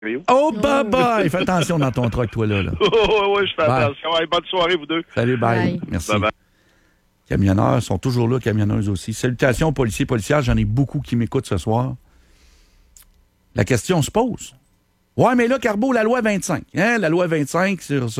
Oh, bye-bye! Fais attention dans ton truck, toi, là. Oui, je fais attention. Hey, bonne soirée, vous deux. Salut, bye. Merci. Bye-bye. Camionneurs sont toujours là, camionneuses aussi. Salutations aux policiers, policières. J'en ai beaucoup qui m'écoutent ce soir. La question se pose. Ouais, mais là, Carbo, la loi 25. Hein? La loi 25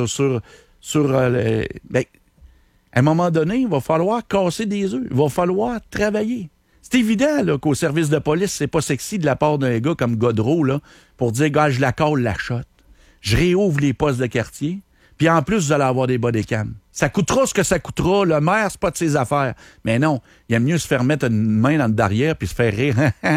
ben, à un moment donné, il va falloir casser des œufs. Il va falloir travailler. C'est évident là, qu'au service de police, c'est pas sexy de la part d'un gars comme Godreau là, pour dire, gars, je la colle, la shot. Je réouvre les postes de quartier. Puis en plus, vous allez avoir des bodycams. Ça coûtera ce que ça coûtera. Le maire, c'est pas de ses affaires. Mais non, il aime mieux se faire mettre une main dans le derrière puis se faire rire.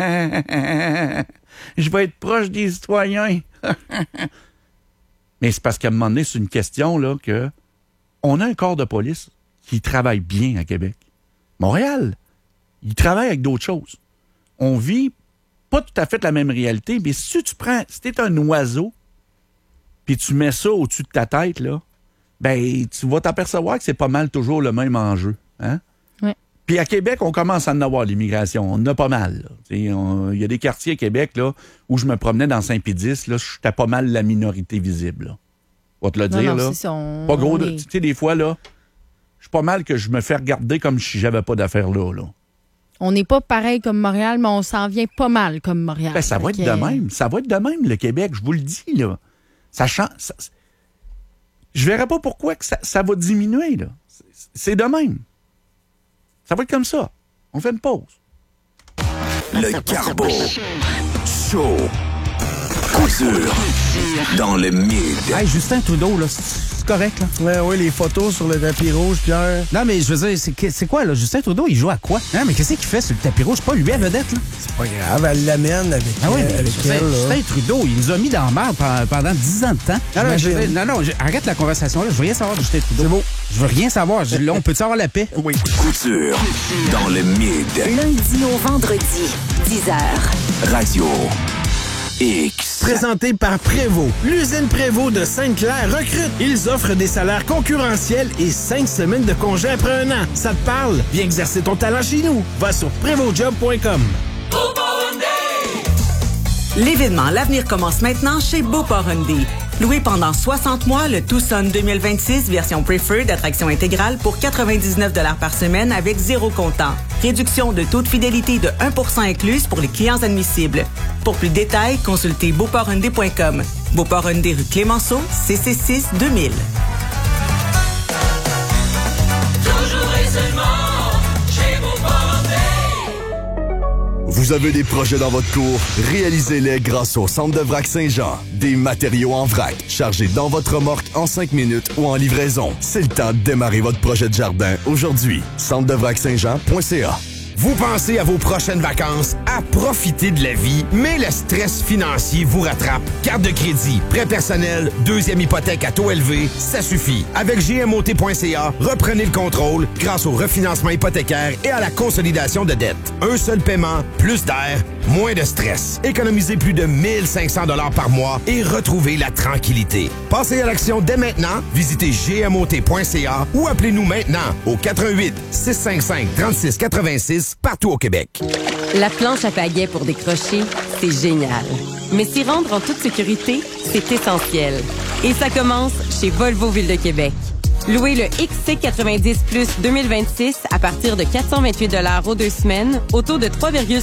Je vais être proche des citoyens. Mais c'est parce qu'à un moment donné, c'est une question là que on a un corps de police qui travaille bien à Québec. Montréal, il travaille avec d'autres choses. On vit pas tout à fait la même réalité, mais si t'es un oiseau, puis tu mets ça au-dessus de ta tête, là, ben, tu vas t'apercevoir que c'est pas mal toujours le même enjeu. Hein? Ouais. Puis à Québec, on commence à en avoir l'immigration. On en a pas mal. Il y a des quartiers à Québec là, où je me promenais dans Saint-Pédis, là, j'étais pas mal la minorité visible. Là. On va te le dire. Là. Pas gros. Tu sais, des fois, là, je suis pas mal que je me fais regarder comme si j'avais pas d'affaires là. On n'est pas pareil comme Montréal, mais on s'en vient pas mal comme Montréal. Ben, ça va être de même. Ça va être de même, le Québec, je vous le dis, là. Ça change. Je verrai pas pourquoi que ça va diminuer, là. C'est de même. Ça va être comme ça. On fait une pause. Le Carbo. Chaud. Couture. Dans le mid. Hey, Justin Trudeau, là, c'est correct, là? Oui, les photos sur le tapis rouge, Pierre. Non, mais je veux dire, c'est quoi, là? Justin Trudeau, il joue à quoi? Hein, mais qu'est-ce qu'il fait sur le tapis rouge? C'est pas lui à vedette, là? C'est pas grave, elle l'amène avec, Justin, elle. Justin Trudeau, il nous a mis dans la merde pendant 10 ans de temps. Non, arrête la conversation, là. Je veux rien savoir de Justin Trudeau. C'est beau. Je veux rien savoir. Là, on peut-tu avoir la paix? Oui. Couture. Dans le mid. Lundi au vendredi, 10h. Radio X. Présenté par Prévost. L'usine Prévost de Sainte-Claire recrute. Ils offrent des salaires concurrentiels et 5 semaines de congé après 1 an. Ça te parle? Viens exercer ton talent chez nous. Va sur prévostjob.com. L'événement L'Avenir commence maintenant chez Beauport Hyundai. Loué pendant 60 mois, le Tucson 2026 version Preferred d'attraction intégrale pour 99 $ par semaine avec 0 comptant. Réduction de taux de fidélité de 1% incluse pour les clients admissibles. Pour plus de détails, consultez beauporthyundai.com. Beauport Hyundai rue Clémenceau, CC6 2000. Toujours et seulement chez Beauport Hyundai. Vous avez des projets dans votre cour? Réalisez-les grâce au Centre de vrac Saint-Jean. Des matériaux en vrac, chargés dans votre remorque en 5 minutes ou en livraison. C'est le temps de démarrer votre projet de jardin aujourd'hui. centredevrac-saint-jean.ca. Vous pensez à vos prochaines vacances, à profiter de la vie, mais le stress financier vous rattrape. Carte de crédit, prêt personnel, deuxième hypothèque à taux élevé, ça suffit. Avec GMOT.ca, reprenez le contrôle grâce au refinancement hypothécaire et à la consolidation de dettes. Un seul paiement, plus d'air, moins de stress. Économisez plus de 1 500 $ par mois et retrouvez la tranquillité. Passez à l'action dès maintenant. Visitez GMOT.ca ou appelez-nous maintenant au 88 655 36 86 partout au Québec. La planche à pagaie pour décrocher, c'est génial. Mais s'y rendre en toute sécurité, c'est essentiel. Et ça commence chez Volvo Ville de Québec. Louez le XC90 Plus 2026 à partir de 428 $ aux 2 semaines, au taux de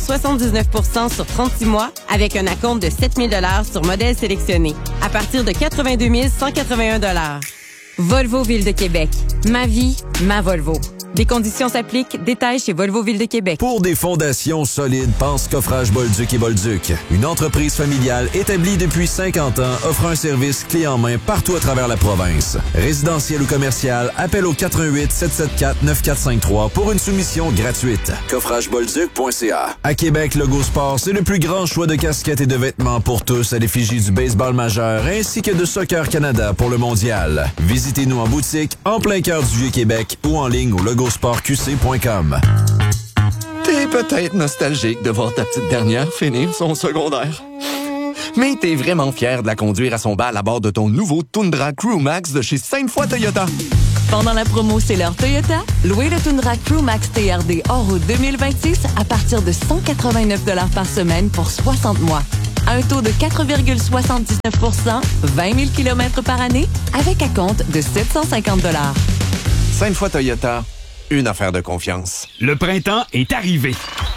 3,79% sur 36 mois, avec un acompte de 7 000 $ sur modèle sélectionné, à partir de 82 181 $. Volvo Ville de Québec. Ma vie, ma Volvo. Des conditions s'appliquent. Détails chez Volvo Ville de Québec. Pour des fondations solides, pense Coffrage Bolduc et Bolduc. Une entreprise familiale établie depuis 50 ans offre un service clé en main partout à travers la province. Résidentiel ou commercial, appel au 418 774 9453 pour une soumission gratuite. Coffragebolduc.ca. À Québec, Logo Sport, c'est le plus grand choix de casquettes et de vêtements pour tous à l'effigie du baseball majeur ainsi que de Soccer Canada pour le mondial. Visitez-nous en boutique, en plein cœur du Vieux-Québec ou en ligne au logosportqc.com. T'es peut-être nostalgique de voir ta petite dernière finir son secondaire. Mais t'es vraiment fier de la conduire à son bal à bord de ton nouveau Tundra Crew Max de chez Sainte-Foy Toyota. Pendant la promo C'est l'heure Toyota, louez le Tundra Crew Max TRD hors route 2026 à partir de 189 $ par semaine pour 60 mois. à un taux de 4,79 20 000 km par année, avec acompte de 750 $. Sainte-Foy Toyota, une affaire de confiance. Le printemps est arrivé.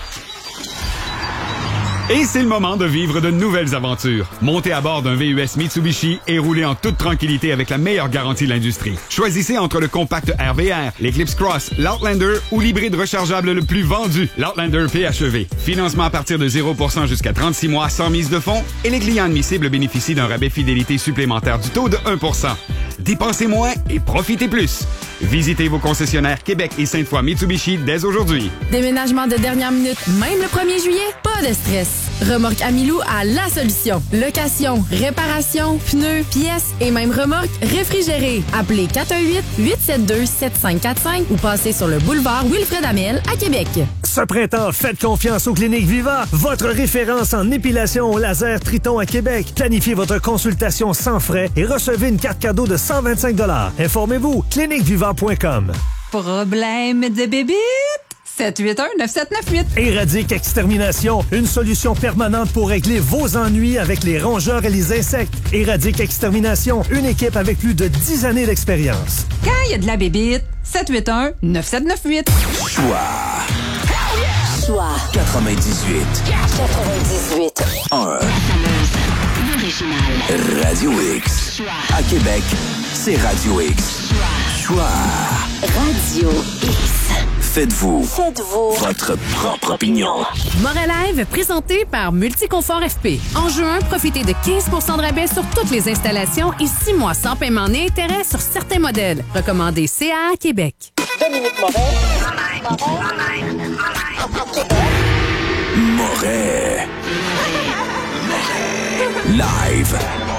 Et c'est le moment de vivre de nouvelles aventures. Montez à bord d'un VUS Mitsubishi et roulez en toute tranquillité avec la meilleure garantie de l'industrie. Choisissez entre le compact RVR, l'Eclipse Cross, l'Outlander ou l'hybride rechargeable le plus vendu, l'Outlander PHEV. Financement à partir de 0% jusqu'à 36 mois sans mise de fonds et les clients admissibles bénéficient d'un rabais fidélité supplémentaire du taux de 1%. Dépensez moins et profitez plus. Visitez vos concessionnaires Québec et Sainte-Foy Mitsubishi dès aujourd'hui. Déménagement de dernière minute, même le 1er juillet? Pas de stress. Remorque Amilou a la solution. Location, réparation, pneus, pièces et même remorque réfrigérée. Appelez 418-872-7545 ou passez sur le boulevard Wilfred Amel à Québec. Ce printemps, faites confiance aux Cliniques Viva, votre référence en épilation au laser Triton à Québec. Planifiez votre consultation sans frais et recevez une carte cadeau de 125 $. Informez-vous, cliniqueviva.com. Problème de bébite? 781-9798. Éradique Extermination, une solution permanente pour régler vos ennuis avec les rongeurs et les insectes. Éradique Extermination, une équipe avec plus de 10 années d'expérience. Quand il y a de la bébite, 781-9798. Choix 98. 1. Radio X. À Québec, c'est Radio X. Choix. Radio X. Faites-vous votre propre opinion. Morelive, présenté par Multiconfort FP. En juin, profitez de 15 % de rabais sur toutes les installations et 6 mois sans paiement ni intérêt sur certains modèles. Recommandé CA Québec. Dominique Moret. Live.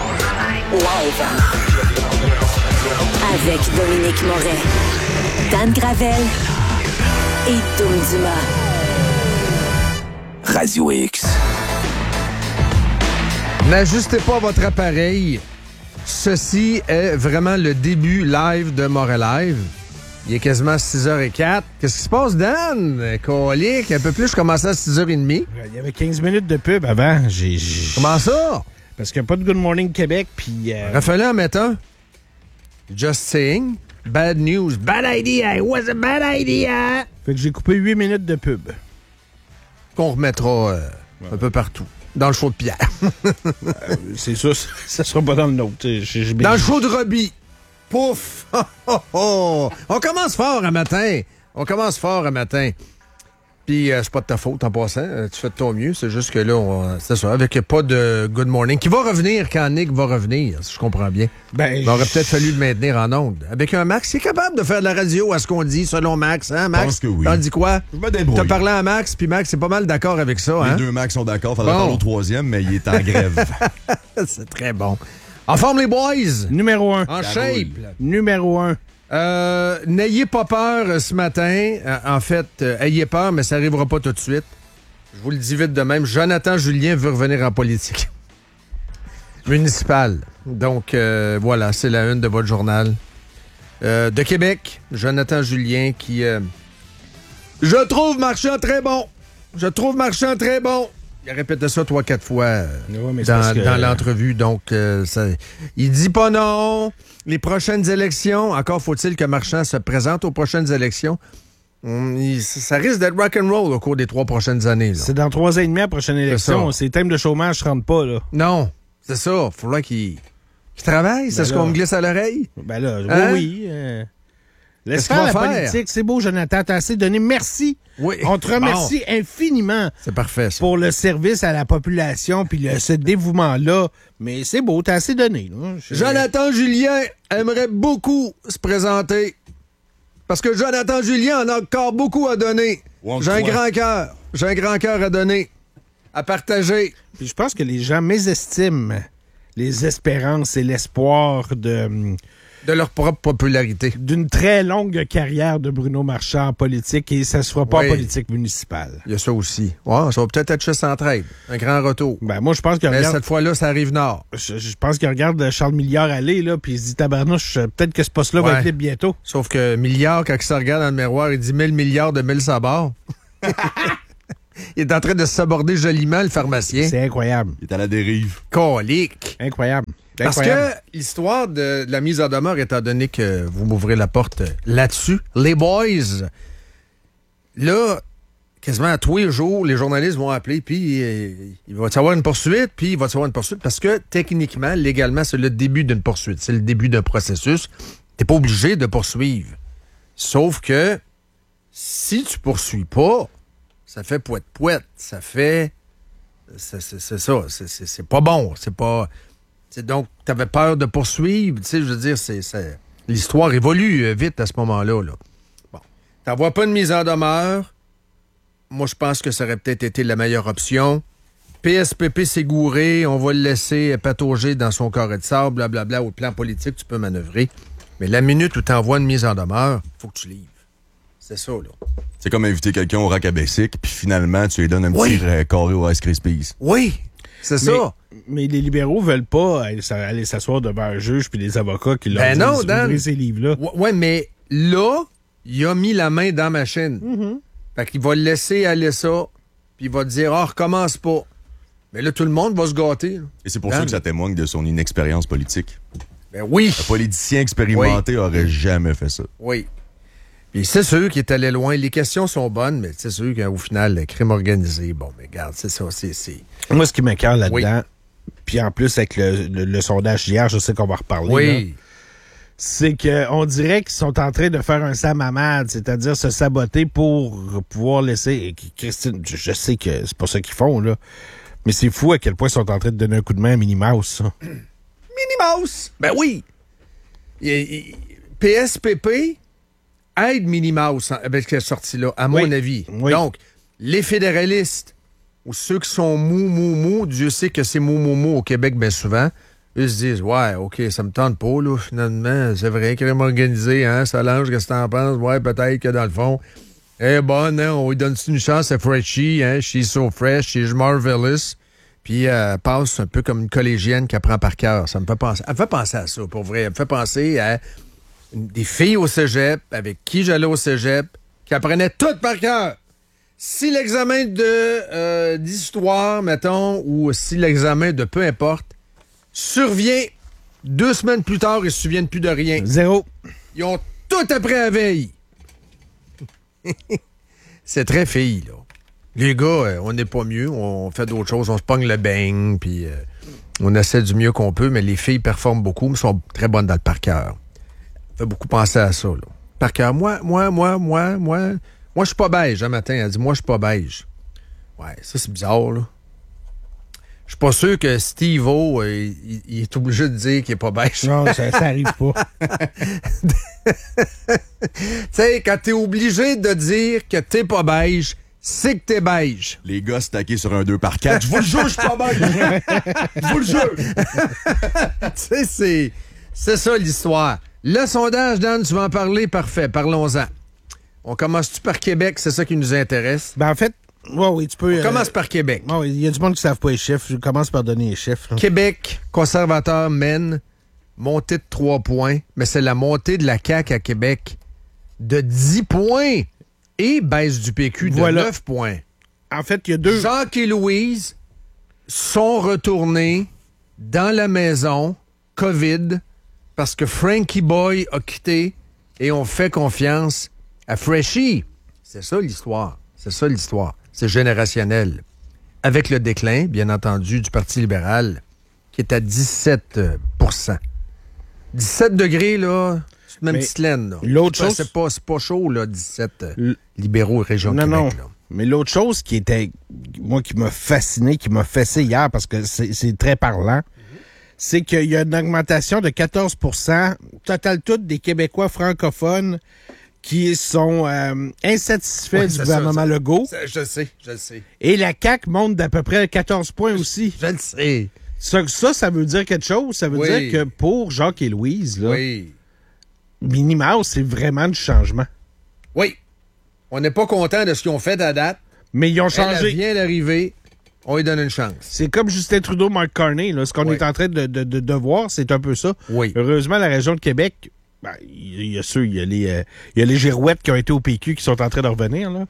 Avec Dominique Moret, Dan Gravel et Dom Dumas. Radio X. N'ajustez pas votre appareil. Ceci est vraiment le début live de Moret Live. Il est quasiment 6h04. Qu'est-ce qui se passe, Dan? Colique, un peu plus, je commençais à 6h30. Il y avait 15 minutes de pub avant. Comment ça? Parce qu'il n'y a pas de Good Morning Québec, puis... Refais-le en mettant. Just saying. Bad news. Bad idea. It was a bad idea. Fait que j'ai coupé 8 minutes de pub. Qu'on remettra un peu partout. Dans le show de Pierre. C'est ça, ça sera pas dans le nôtre. Dans le show de Robbie. Pouf! On commence fort un matin. Puis, c'est pas de ta faute en passant. Tu fais de ton mieux. C'est juste que là, c'est ça, avec pas de Good Morning. Qui va revenir quand Nick va revenir, si je comprends bien. Il aurait peut-être fallu le maintenir en onde. Avec un Max, il est capable de faire de la radio à ce qu'on dit, selon Max. Hein, Max? Je pense que oui. T'en dis quoi? Je me débrouille. T'as parlé à Max, puis Max est pas mal d'accord avec ça. Les deux Max sont d'accord. Faudrait parler au troisième, mais il est en grève. C'est très bon. En forme, les boys! Numéro 1. En shape. Numéro 1. N'ayez pas peur ce matin. En fait, ayez peur, mais ça n'arrivera pas tout de suite. Je vous le dis vite de même. Jonathan Julien veut revenir en politique municipale. Donc, voilà, c'est la une de votre journal. De Québec, Jonathan Julien qui... Je trouve Marchand très bon. Il a répété ça 3-4 fois dans l'entrevue. Donc, il dit pas non. Les prochaines élections, encore faut-il que Marchand se présente aux prochaines élections. Ça risque d'être rock'n'roll au cours des 3 prochaines années. Là. C'est dans 3 ans et demi à la prochaine élection. Ces thèmes de chômage ne rentrent pas. Là. Non, c'est ça. Il faudra qu'il travaille. C'est ce qu'on me glisse à l'oreille. Ben là, oui. Laisse faire la politique. C'est beau, Jonathan. T'as assez donné. Merci. Oui. On te remercie infiniment. C'est parfait, ça. Pour le service à la population puis ce dévouement-là. Mais c'est beau, t'as assez donné. Là. Jonathan Julien aimerait beaucoup se présenter. Parce que Jonathan Julien en a encore beaucoup à donner. J'ai un grand cœur à donner. À partager. Puis je pense que les gens mésestiment les espérances et l'espoir de leur propre popularité. D'une très longue carrière de Bruno Marchand en politique, et ça se fera pas en politique municipale. Il y a ça aussi. Ouais, ça va peut-être être chez Centraide. Un grand retour. Ben, moi, je pense qu'il regarde... cette fois-là, ça arrive nord. Je pense qu'il regarde Charles Milliard aller, là, puis il se dit, tabarnouche, peut-être que ce poste-là va être libre bientôt. Sauf que Milliard, quand il se regarde dans le miroir, il dit 1000 milliards de 1000 sabords. Il est en train de s'aborder joliment, le pharmacien. C'est incroyable. Il est à la dérive. Colique. Incroyable. Parce que l'histoire de la mise en demeure, étant donné que vous m'ouvrez la porte là-dessus, les boys, là, quasiment à tous les jours, les journalistes vont appeler, puis il va y avoir une poursuite, parce que techniquement, légalement, c'est le début d'une poursuite. C'est le début d'un processus. T'es pas obligé de poursuivre. Sauf que si tu poursuis pas, ça fait pouette-pouette. Ça fait... C'est ça. C'est pas bon. C'est pas... Donc, t'avais peur de poursuivre. Tu sais, je veux dire, l'histoire évolue vite à ce moment-là. Là. Bon. T'envoies pas une mise en demeure. Moi, je pense que ça aurait peut-être été la meilleure option. PSPP s'est gouré. On va le laisser patauger dans son carré de sable, blablabla. Au plan politique, tu peux manœuvrer. Mais la minute où t'envoies une mise en demeure, faut que tu livres. C'est ça, là. C'est comme inviter quelqu'un au rack à Bessic, puis finalement, tu lui donnes un petit carré au Rice Krispies. Oui, c'est ça. Mais les libéraux veulent pas aller s'asseoir devant un juge puis les avocats qui leur disent d'ouvrir ces livres-là. Oui, mais là, il a mis la main dans la machine. Mm-hmm. Fait qu'il va laisser aller ça, puis il va dire « Ah, recommence pas ». Mais là, tout le monde va se gâter. Là. Et c'est pour ça que ça témoigne de son inexpérience politique. Ben oui. Un politicien expérimenté aurait jamais fait ça. Oui. Puis c'est sûr qu'il est allé loin. Les questions sont bonnes, mais c'est sûr qu'au final, le crime organisé, bon, mais regarde, c'est ça, c'est... Moi, ce qui m'écoeure là-dedans, puis en plus, avec le sondage d'hier, je sais qu'on va reparler, là, c'est qu'on dirait qu'ils sont en train de faire un Sam Hamad, c'est-à-dire se saboter pour pouvoir laisser... Christine, je sais que c'est pas ça qu'ils font, là, mais c'est fou à quel point ils sont en train de donner un coup de main à Minnie Mouse, ça. Minnie Mouse! Ben oui! PSPP aide Minnie Mouse avec cette sortie-là, à mon avis. Oui. Donc, les fédéralistes, ou ceux qui sont mou, Dieu sait que c'est mou au Québec bien souvent, ils se disent, ouais, OK, ça me tente pas, là, finalement, c'est vrai, crime organisé, hein, Solange, qu'est-ce que t'en penses? Ouais, peut-être que dans le fond, bonne, hein, on lui donne une chance à Freshie, hein, she's so fresh, she's marvelous. Puis elle passe un peu comme une collégienne qui apprend par cœur. Ça me fait penser. Elle me fait penser à ça, pour vrai. Elle me fait penser à des filles au cégep avec qui j'allais au cégep qui apprenaient tout par cœur. Si l'examen d'histoire, mettons, ou si l'examen de peu importe, survient 2 semaines plus tard, ils se souviennent plus de rien. Zéro. Ils ont tout appris à la veille. C'est très filles, là. Les gars, on n'est pas mieux, on fait d'autres choses, on se pogne le beigne, puis on essaie du mieux qu'on peut, mais les filles performent beaucoup, mais sont très bonnes dans le par cœur. Ça fait beaucoup penser à ça, là. Par cœur, moi, je suis pas beige, un matin, elle dit, moi, je suis pas beige. Ouais, ça, c'est bizarre, là. Je suis pas sûr que Steve-O, il est obligé de dire qu'il est pas beige. Non, ça arrive pas. Tu sais, quand t'es obligé de dire que t'es pas beige, c'est que t'es beige. Les gars stackés sur un 2x4. Je vous le jure, je suis pas beige. Je vous le jure. Tu sais, c'est ça l'histoire. Le sondage, Dan, tu vas en parler? Parfait, parlons-en. On commence-tu par Québec? C'est ça qui nous intéresse. Ben en fait, oui, tu peux... On commence par Québec. Il y a du monde qui ne savent pas les chiffres. Je commence par donner les chiffres. Là. Québec, conservateur mène, montée de 3 points, mais c'est la montée de la CAQ à Québec de 10 points. Et baisse du PQ de 9 points. En fait, il y a 2... Jacques et Louise sont retournés dans la maison COVID parce que Frankie Boy a quitté et on fait confiance à Freshie. C'est ça l'histoire. C'est générationnel. Avec le déclin, bien entendu, du Parti libéral, qui est à 17 17 degrés, là... Même petite laine, là. L'autre chose... C'est pas chaud, là, 17 libéraux région Québec. Non. Là. Mais l'autre chose qui était, moi, qui m'a fasciné, qui m'a fessé hier, parce que c'est très parlant, c'est qu'il y a une augmentation de 14 total tout des Québécois francophones qui sont insatisfaits du gouvernement Legault. Je sais. Et la CAQ monte d'à peu près 14 points aussi. Je le sais. Ça veut dire quelque chose. Ça veut dire que pour Jacques et Louise, là... Minnie Mouse, c'est vraiment du changement. Oui. On n'est pas content de ce qu'ils ont fait à date. Mais ils ont changé. Elle vient d'arriver. On lui donne une chance. C'est comme Justin Trudeau, Mark Carney. Là. Ce qu'on est en train de voir, c'est un peu ça. Oui. Heureusement, la région de Québec, il y a les girouettes qui ont été au PQ qui sont en train de revenir. Là.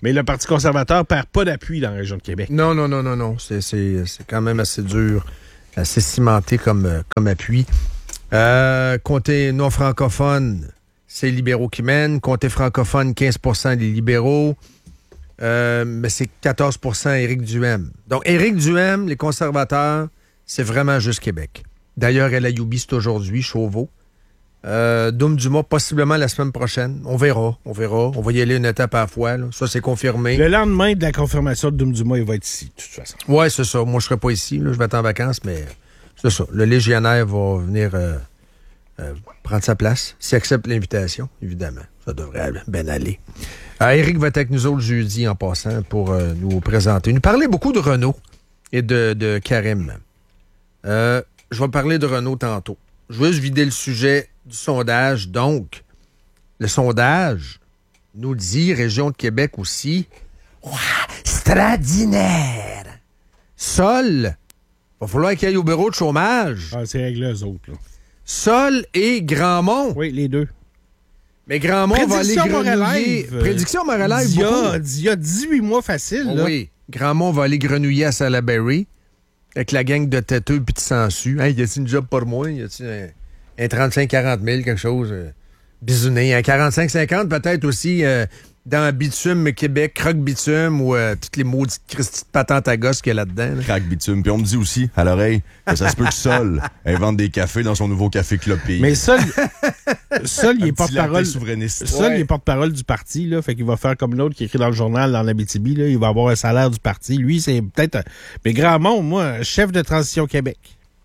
Mais le Parti conservateur perd pas d'appui dans la région de Québec. Non. C'est quand même assez dur, assez cimenté comme appui. Comté non francophone, c'est les libéraux qui mènent. Comté francophone, 15 % des libéraux. Mais c'est 14 % Éric Duhem. Donc, Éric Duhem, les conservateurs, c'est vraiment juste Québec. D'ailleurs, LAUB, c'est aujourd'hui, Chauveau. Doom Dumas, possiblement la semaine prochaine. On verra. On va y aller une étape à la fois. Là. Ça, c'est confirmé. Le lendemain de la confirmation de Doom Dumas, il va être ici, de toute façon. Oui, c'est ça. Moi, je serai pas ici. Là. Je vais être en vacances, mais c'est ça. Le légionnaire va venir prendre sa place, s'il accepte l'invitation, évidemment. Ça devrait bien aller. Éric va être avec nous autres jeudi en passant pour nous présenter. Il nous parlait beaucoup de Renault et de Karim. Je vais parler de Renault tantôt. Je veux juste vider le sujet du sondage. Donc, le sondage nous dit, région de Québec aussi, extraordinaire. Sol, va falloir qu'il y ait au bureau de chômage. Ah, c'est réglé eux autres. Là. Sol et Grandmont. Oui, les deux. Mais Grandmont va aller grenouiller. Prédiction Morelève, il y a 18 mois facile. Là. Oui, Grandmont va aller grenouiller à Salaberry avec la gang de têteux puis de sangsues. Hey, y a-t-il une job pour moi? Y a-t-il un 35-40 000, quelque chose? Bisouné. Un 45-50 peut-être aussi dans Bitume, Québec, Croque Bitume ou toutes les maudites Christy de patentes à gosse qu'il y a là-dedans. Là. Croque Bitume. Puis on me dit aussi, à l'oreille, que ça se peut que Sol invente des cafés dans son nouveau café Club Pays. Mais Sol, il est porte-parole. Souverainiste. Sol, il est porte-parole du parti, là. Fait qu'il va faire comme l'autre qui écrit dans le journal dans l'Abitibi, là. Il va avoir un salaire du parti. Lui, c'est peut-être. Mais Grandmont, moi, chef de Transition Québec.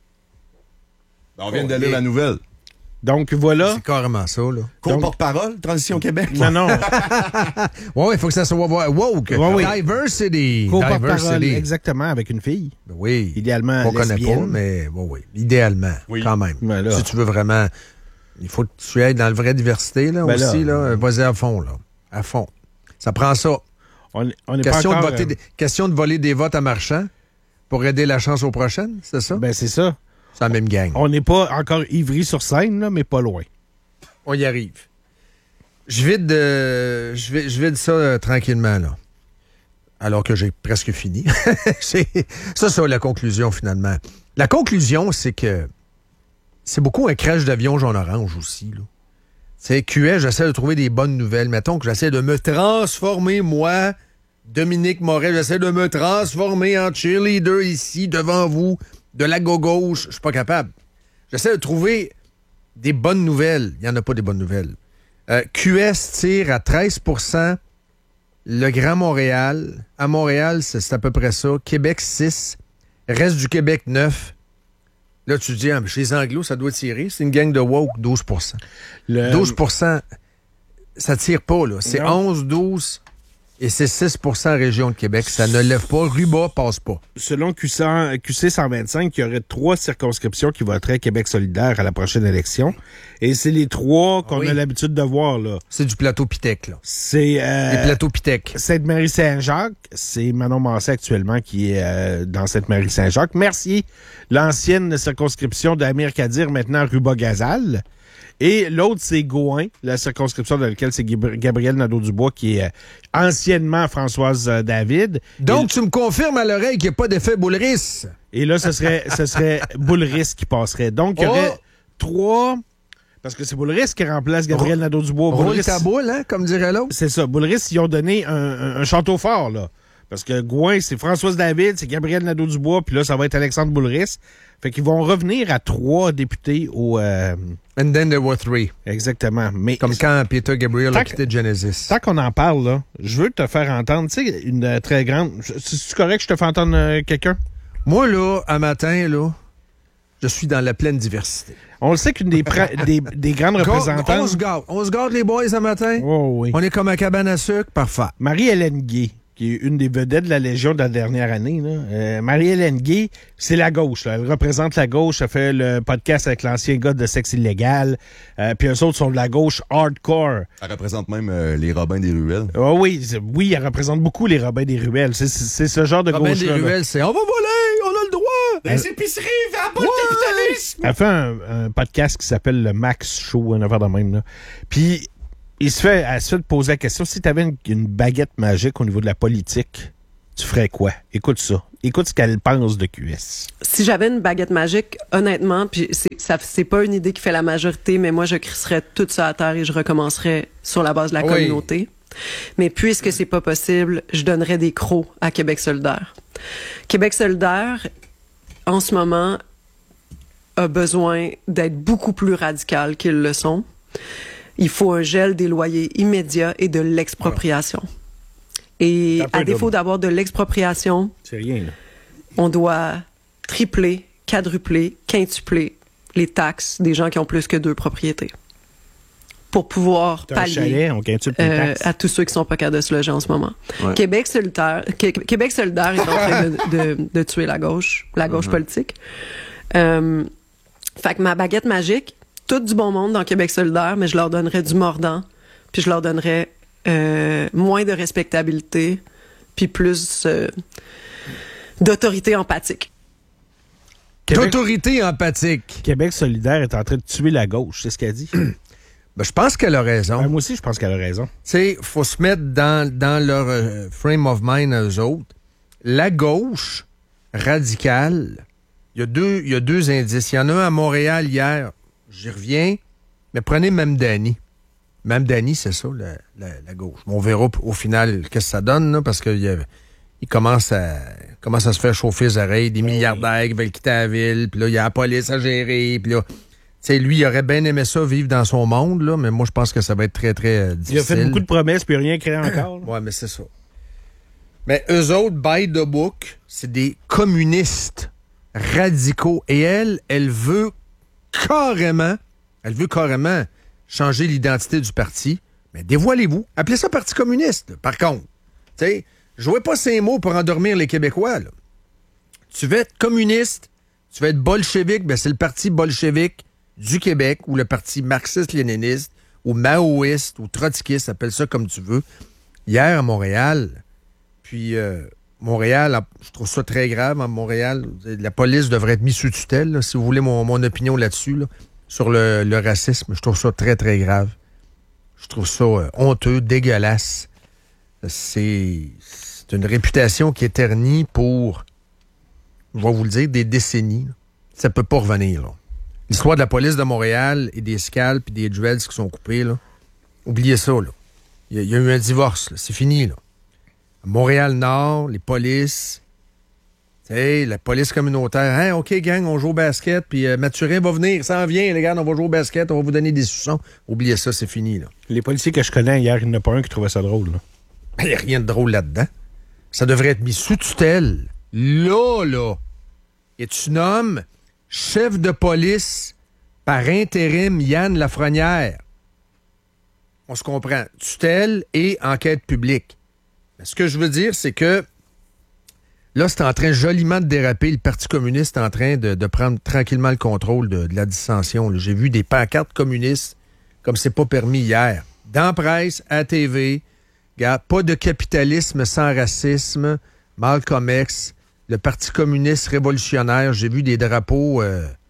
On vient de lire la nouvelle. Donc, voilà. C'est carrément ça, là. Co-porte-parole, Transition Québec. Non. Oui, il faut que ça soit woke. Oui. Diversity. Co-porte-parole, exactement, avec une fille. Oui. Idéalement, on connaît pas, mais oui. Idéalement, quand même. Ben si tu veux vraiment... Il faut que tu ailles dans la vraie diversité, là, aussi, là. Vas-y à fond, là. À fond. Ça prend ça. On est question, pas encore, question de voler des votes à marchands pour aider la chance aux prochaines, c'est ça? Ben, c'est ça. C'est la même gang. On n'est pas encore ivri sur scène, là, mais pas loin. On y arrive. Je vide ça tranquillement, là. Alors que j'ai presque fini. C'est ça, la conclusion, finalement. La conclusion, c'est que c'est beaucoup un crash d'avion jaune-orange aussi, là. C'est QS, j'essaie de trouver des bonnes nouvelles. Mettons que j'essaie de me transformer, moi, Dominique Moret, j'essaie de me transformer en cheerleader ici, devant vous, de la gauche. Je suis pas capable. J'essaie de trouver des bonnes nouvelles. Il n'y en a pas des bonnes nouvelles. QS tire à 13 %. Le Grand Montréal. À Montréal, c'est à peu près ça. Québec, 6. Reste du Québec, 9. Là, tu te dis, chez les Anglos, ça doit tirer. C'est une gang de woke, 12 %. 12 %, ça tire pas, là. C'est 11, 12 et c'est 6 % région de Québec. Ça ne lève pas. Ruba passe pas. Selon QC 125, il y aurait 3 circonscriptions qui voteraient Québec solidaire à la prochaine élection. Et c'est les 3 qu'on a l'habitude de voir, là. C'est du plateau Pitec, là. C'est... les plateaux Pitec. Sainte-Marie-Saint-Jacques, c'est Manon Massé actuellement qui est dans Sainte-Marie-Saint-Jacques. Mercier, l'ancienne circonscription d'Amir Kadir, maintenant Ruba-Gazal. Et l'autre, c'est Gouin, la circonscription dans laquelle c'est Gabriel Nadeau-Dubois, qui est anciennement Françoise David. Donc, tu me confirmes à l'oreille qu'il n'y a pas d'effet Boulris. Et là, ce serait Boulris qui passerait. Donc, il y aurait 3... Parce que c'est Boulris qui remplace Gabriel Nadeau-Dubois. Roule ta boule, hein, comme dirait l'autre. C'est ça. Boulris, ils ont donné un château fort, là. Parce que Gouin, c'est Françoise David, c'est Gabriel Nadeau-Dubois, puis là, ça va être Alexandre Boulris. Fait qu'ils vont revenir à 3 députés au... And then there were 3. Exactement. Mais comme quand Peter Gabriel a quitté Genesis. Tant qu'on en parle, là, je veux te faire entendre, tu sais, une très grande... C'est correct que je te fais entendre quelqu'un? Moi, là, un matin, là, je suis dans la pleine diversité. On le sait qu'une des grandes représentantes... On se garde les boys un matin? Oh, oui. On est comme à cabane à sucre? Parfait. Marie-Hélène Gué, qui est une des vedettes de la Légion de la dernière année. Marie-Hélène Gué, c'est la gauche. Là. Elle représente la gauche. Elle fait le podcast avec l'ancien gars de Sexe illégal. Puis eux autres sont de la gauche hardcore. Elle représente même les Robins des Ruelles. Oh oui, elle représente beaucoup les Robins des Ruelles. C'est ce genre de gauche-là. Robins des Ruelles, c'est « On va voler! On a le droit! » Les épiceries, vers pas le capitalisme! Elle fait un podcast qui s'appelle le Max Show, un affaire de même. Là. Puis elle se fait poser la question, si tu avais une baguette magique au niveau de la politique, tu ferais quoi? Écoute ça. Écoute ce qu'elle pense de QS. Si j'avais une baguette magique, honnêtement, puis c'est pas une idée qui fait la majorité, mais moi, je crisserais tout ça à terre et je recommencerais sur la base de la communauté. Mais puisque c'est pas possible, je donnerais des crocs à Québec solidaire. Québec solidaire, en ce moment, a besoin d'être beaucoup plus radical qu'ils le sont. Il faut un gel des loyers immédiat et de l'expropriation. Et à défaut d'avoir de l'expropriation, c'est rien, là. On doit tripler, quadrupler, quintupler les taxes des gens qui ont plus que 2 propriétés pour pouvoir pallier à tous ceux qui sont pas capables de se loger en ce moment. Ouais. Québec solidaire est en train de tuer la gauche politique. Fait que ma baguette magique, tout du bon monde dans Québec solidaire, mais je leur donnerais du mordant, puis je leur donnerais moins de respectabilité, puis plus d'autorité empathique. D'autorité empathique. Québec solidaire est en train de tuer la gauche, c'est ce qu'elle dit. Ben, je pense qu'elle a raison. Moi aussi, je pense qu'elle a raison. Tu sais, faut se mettre dans leur frame of mind, eux autres. La gauche radicale, il y a deux indices. Il y en a un à Montréal hier, j'y reviens, mais prenez Mamdani. Mamdani, c'est ça, la gauche. On verra au final qu'est-ce que ça donne, là, parce qu'il commence à se faire chauffer les oreilles, des milliardaires qui veulent quitter la ville, puis là, il y a la police à gérer, puis là, tu sais, lui, il aurait bien aimé ça, vivre dans son monde, là, mais moi, je pense que ça va être très, très difficile. Il a fait beaucoup de promesses, puis rien créé encore. Ouais, mais c'est ça. Mais eux autres, by the book, c'est des communistes radicaux. Et elle veut carrément changer l'identité du parti. Mais dévoilez-vous. Appelez ça Parti communiste, par contre. Tu sais, jouez pas ces mots pour endormir les Québécois, là. Tu veux être communiste, tu veux être bolchevique, ben c'est le Parti bolchevique du Québec ou le Parti marxiste-léniniste ou maoïste ou trotskiste, appelle ça comme tu veux. Hier, à Montréal, puis Montréal, je trouve ça très grave, à Montréal. La police devrait être mise sous tutelle, là, si vous voulez mon opinion là-dessus, là, sur le racisme. Je trouve ça très, très grave. Je trouve ça honteux, dégueulasse. C'est une réputation qui est ternie pour, je vais vous le dire, des décennies. Là. Ça peut pas revenir, là. L'histoire de la police de Montréal et des scalps et des dreads qui sont coupés, là. Oubliez ça, là. Il y a eu un divorce, là. C'est fini, là. Montréal-Nord, les polices, tu sais, la police communautaire. Hein, OK, gang, on joue au basket, puis Mathurin va venir, ça en vient, les gars, on va jouer au basket, on va vous donner des soupçons. Oubliez ça, c'est fini, là. Les policiers que je connais hier, il n'y en a pas un qui trouvait ça drôle, là. Il n'y a rien de drôle là-dedans. Ça devrait être mis sous tutelle. Là. Et tu nommes chef de police par intérim Yann Lafrenière. On se comprend. Tutelle et enquête publique. Mais ce que je veux dire, c'est que là, c'est en train joliment de déraper. Le Parti communiste est en train de prendre tranquillement le contrôle de la dissension. Là. J'ai vu des pancartes communistes comme c'est pas permis hier. Dans la presse, à la TV, regarde, pas de capitalisme sans racisme, Malcolm X, le Parti communiste révolutionnaire. J'ai vu des drapeaux,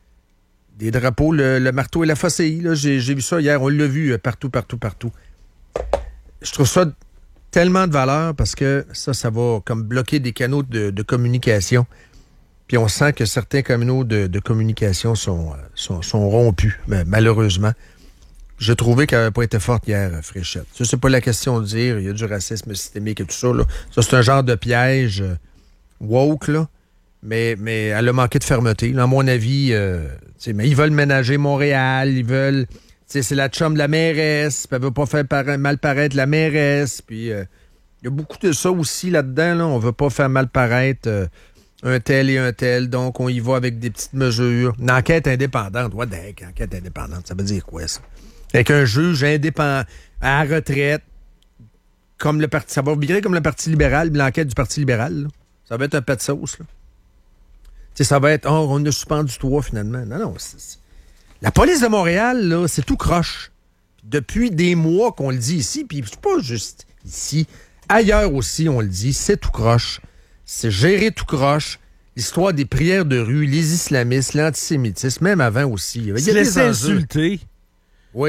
le marteau et la faucille. Là. J'ai vu ça hier, on l'a vu partout. Je trouve ça tellement de valeur parce que ça va comme bloquer des canaux de communication. Puis on sent que certains canaux de communication sont rompus, malheureusement. J'ai trouvé qu'elle n'avait pas été forte hier, Fréchette. Ça, c'est pas la question de dire, il y a du racisme systémique et tout ça, là. Ça, c'est un genre de piège woke, là. Mais elle a manqué de fermeté. Là, à mon avis, mais ils veulent ménager Montréal, ils veulent... c'est la chum de la mairesse, puis elle veut pas faire mal paraître la mairesse, puis il y a beaucoup de ça aussi là-dedans, là. On veut pas faire mal paraître un tel et un tel, donc on y va avec des petites mesures. Une enquête indépendante. Ouais, enquête indépendante, ça veut dire quoi, ça? Avec un juge indépendant à la retraite, comme le parti, ça va virer comme le Parti libéral, l'enquête du Parti libéral, là. Ça va être un pet de sauce, là. Ça va être, on a suspendu toi, finalement. Non, la police de Montréal, là, c'est tout croche. Depuis des mois qu'on le dit ici, puis c'est pas juste ici, ailleurs aussi, on le dit, c'est tout croche. C'est géré tout croche. L'histoire des prières de rue, les islamistes, l'antisémitisme, même avant aussi. Il y a des insulté. Oui.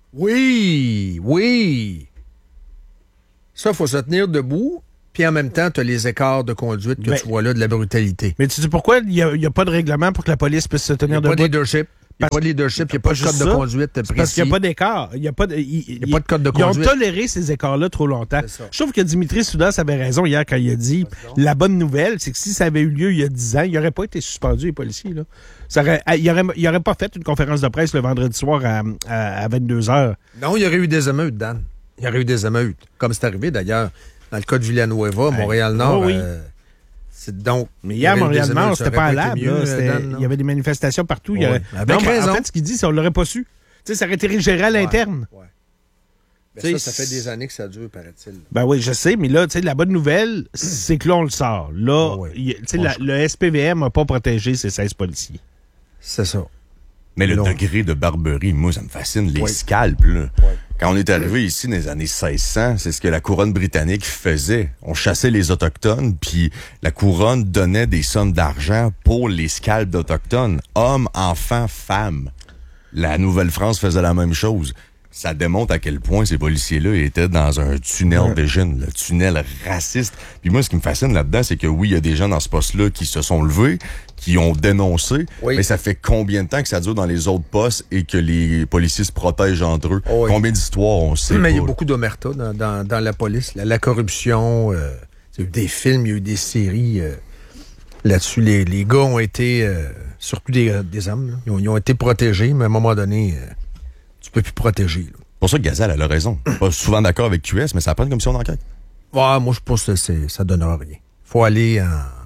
Oui. Ça, il faut se tenir debout. Puis en même temps, tu as les écarts de conduite que tu vois là, de la brutalité. Mais tu sais pourquoi il n'y a pas de règlement pour que la police puisse se tenir debout? Il n'y a pas de leadership. Il n'y a pas de leadership, il n'y a pas de code de conduite précis. Parce qu'il n'y a pas d'écart. Il n'y a pas de code de conduite. Ils ont toléré ces écarts-là trop longtemps. Je trouve que Dimitri Soudas avait raison hier quand il a dit la bonne nouvelle, c'est que si ça avait eu lieu il y a 10 ans, il n'aurait pas été suspendu, les policiers. Là. Il n'aurait pas fait une conférence de presse le vendredi soir à 22h. Non, il y aurait eu des émeutes, Dan. Il y aurait eu des émeutes. Comme c'est arrivé d'ailleurs dans le cas de Villanueva, Montréal-Nord. Oui. Mais hier, Montréal-Nord, c'était pas à l'âme. Il y avait des manifestations partout. Avec raison. En fait, ce qu'il dit, c'est qu'on l'aurait pas su. T'sais, ça aurait été géré à l'interne. Ouais. Ça fait des années que ça dure, paraît-il. Ben oui, je sais, mais là, la bonne nouvelle, c'est que là, on le sort. Là, le SPVM n'a pas protégé ses 16 policiers. C'est ça. Mais le degré de barbarie, moi, ça me fascine. Les scalps, là. Ouais. Quand on est arrivé ici dans les années 1600, c'est ce que la couronne britannique faisait. On chassait les Autochtones, puis la couronne donnait des sommes d'argent pour les scalps d'Autochtones. Hommes, enfants, femmes. La Nouvelle-France faisait la même chose. Ça démontre à quel point ces policiers-là étaient dans un tunnel vision, le tunnel raciste. Puis moi, ce qui me fascine là-dedans, c'est que oui, il y a des gens dans ce poste-là qui se sont levés, qui ont dénoncé, mais ça fait combien de temps que ça dure dans les autres postes et que les policiers se protègent entre eux? Combien d'histoires on sait? Mais il y a beaucoup d'omerta dans la police. La corruption, il y a eu des films, il y a eu des séries là-dessus. Les gars ont été, surtout des hommes, là, ils ont été protégés, mais à un moment donné... tu peux plus protéger. Là. C'est pour ça que Gazelle, elle a raison. Pas souvent d'accord avec QS, mais ça prend une commission d'enquête. Ouais, moi, je pense que ça donnera rien. Faut aller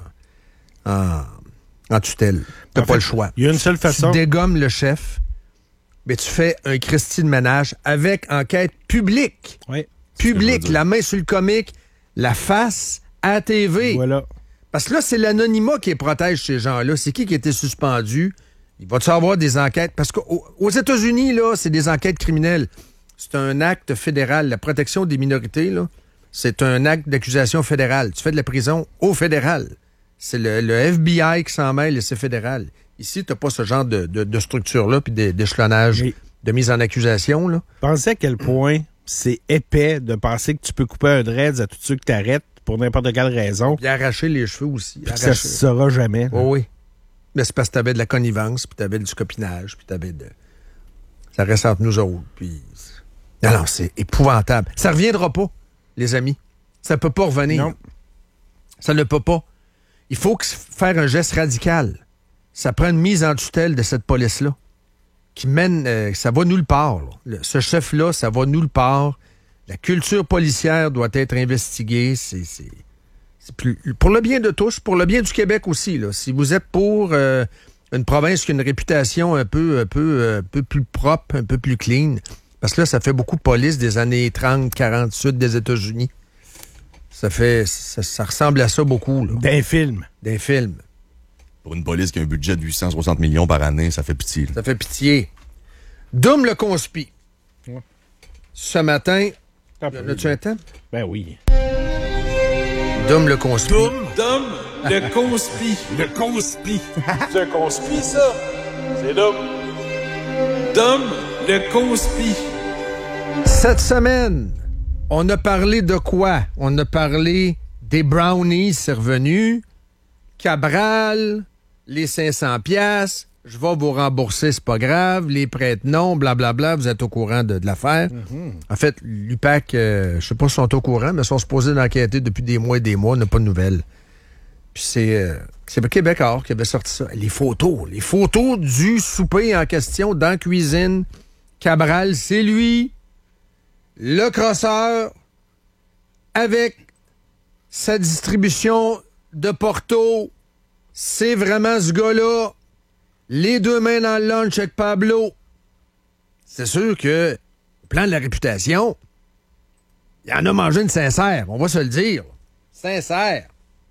en tutelle. T'as pas le choix. Il y a une seule façon. Tu dégommes le chef, mais tu fais un Christy de ménage avec enquête publique. Oui. Publique, la main sur le comique, la face à la TV. Voilà. Parce que là, c'est l'anonymat qui protège ces gens-là. C'est qui était suspendu? Il va-tu avoir des enquêtes? Parce qu'aux États-Unis, là, c'est des enquêtes criminelles. C'est un acte fédéral. La protection des minorités, là, c'est un acte d'accusation fédérale. Tu fais de la prison au fédéral. C'est le FBI qui s'en mêle et c'est fédéral. Ici, t'as pas ce genre de structure-là puis d'échelonnage de mise en accusation, là. Pensez à quel point c'est épais de penser que tu peux couper un dreads à tous ceux que t'arrêtes pour n'importe quelle raison. Puis arracher les cheveux aussi. Puis ça se saura jamais. Oui. Mais c'est parce que t'avais de la connivence, puis t'avais du copinage, puis t'avais de... Ça reste entre nous autres, puis... Non, c'est épouvantable. Ça reviendra pas, les amis. Ça peut pas revenir. Non. Ça ne peut pas. Il faut faire un geste radical. Ça prend une mise en tutelle de cette police-là qui mène... ça va nulle part. Ce chef-là, ça va nulle part. La culture policière doit être investiguée. C'est pour le bien de tous, pour le bien du Québec aussi. Là. Si vous êtes pour une province qui a une réputation un peu plus propre, un peu plus clean, parce que là, ça fait beaucoup de police des années 30, 40 sud des États-Unis. Ça ressemble à ça beaucoup. Là. Des films. Pour une police qui a un budget de 860 millions par année, ça fait pitié. Là. Ça fait pitié. Doom le conspi. Ouais. Ce matin... As-tu un thème? Ben oui. Dom le conspi. Dom le conspi. Le conspi. C'est un conspi, ça? C'est Dom. Dom le conspi. Cette semaine, on a parlé de quoi? On a parlé des brownies, c'est revenu. Cabral, les 500 piastres. Je vais vous rembourser, c'est pas grave. Les prêtres, non, blablabla. Vous êtes au courant de l'affaire. Mm-hmm. En fait, l'UPAC, je sais pas s'ils sont au courant, mais ils sont supposés d'enquêter depuis des mois et des mois. On n'a pas de nouvelles. Puis c'est Québécois qui avait sorti ça. Les photos du souper en question dans la cuisine. Cabral, c'est lui, le crosseur, avec sa distribution de Porto. C'est vraiment ce gars-là. Les deux mains dans le lunch avec Pablo. C'est sûr que, au plan de la réputation, il en a mangé une sincère, on va se le dire. Sincère.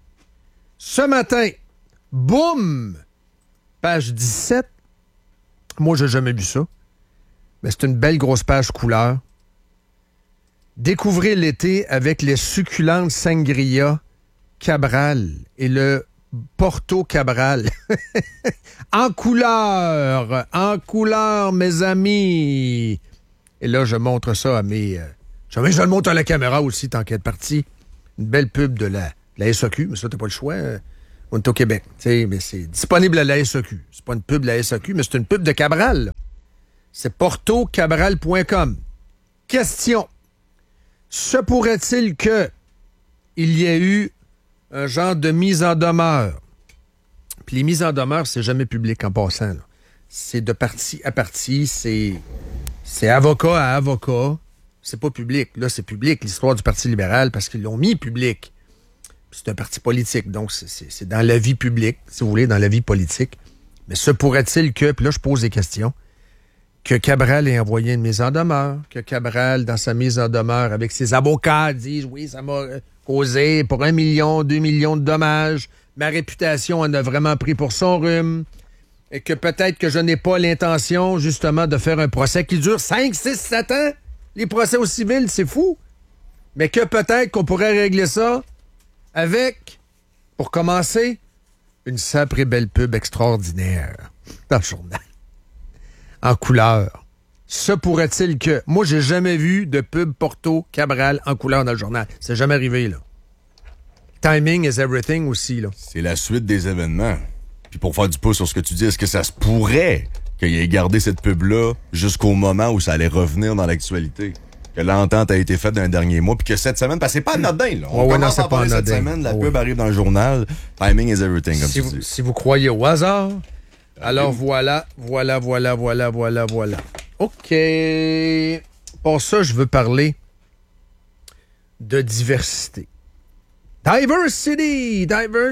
Ce matin, boum! Page 17. Moi, j'ai jamais vu ça. Mais c'est une belle grosse page couleur. Découvrez l'été avec les succulentes sangria Cabral et le Porto Cabral. En couleur, mes amis. Et là, je montre ça à mes... je le montre à la caméra aussi, tant qu'elle est partie. Une belle pub de la SAQ, mais ça, t'as pas le choix. On est au Québec. Mais c'est disponible à la SAQ. C'est pas une pub de la SAQ, mais c'est une pub de Cabral. Là. C'est portocabral.com. Question. Se pourrait-il que il y ait eu un genre de mise en demeure? Puis les mises en demeure, c'est jamais public en passant. Là. C'est de partie à partie, c'est avocat à avocat. C'est pas public. Là, c'est public, l'histoire du Parti libéral, parce qu'ils l'ont mis public. C'est un parti politique, donc c'est dans la vie publique, si vous voulez, dans la vie politique. Mais se pourrait-il que, puis là, je pose des questions, que Cabral ait envoyé une mise en demeure, que Cabral, dans sa mise en demeure, avec ses avocats, dise « Oui, ça m'a causé pour 1 million, 2 millions de dommages. Ma réputation en a vraiment pris pour son rhume. Et que peut-être que je n'ai pas l'intention, justement, de faire un procès qui dure 5, 6, 7 ans. Les procès au civil, c'est fou. Mais que peut-être qu'on pourrait régler ça avec, pour commencer, une sacrée belle pub extraordinaire dans le journal. En couleur. Se pourrait-il que... Moi, j'ai jamais vu de pub Porto Cabral en couleur dans le journal. C'est jamais arrivé, là. Timing is everything aussi, là. C'est la suite des événements. Puis pour faire du pouce sur ce que tu dis, est-ce que ça se pourrait qu'il ait gardé cette pub-là jusqu'au moment où ça allait revenir dans l'actualité? Que l'entente a été faite dans les derniers mois, puis que cette semaine, parce que c'est pas anodin, là. On commence à parler cette semaine, la pub arrive dans le journal. Timing is everything, comme tu dis. Si vous croyez au hasard, alors voilà. OK. Pour ça, je veux parler de diversité. Diversity!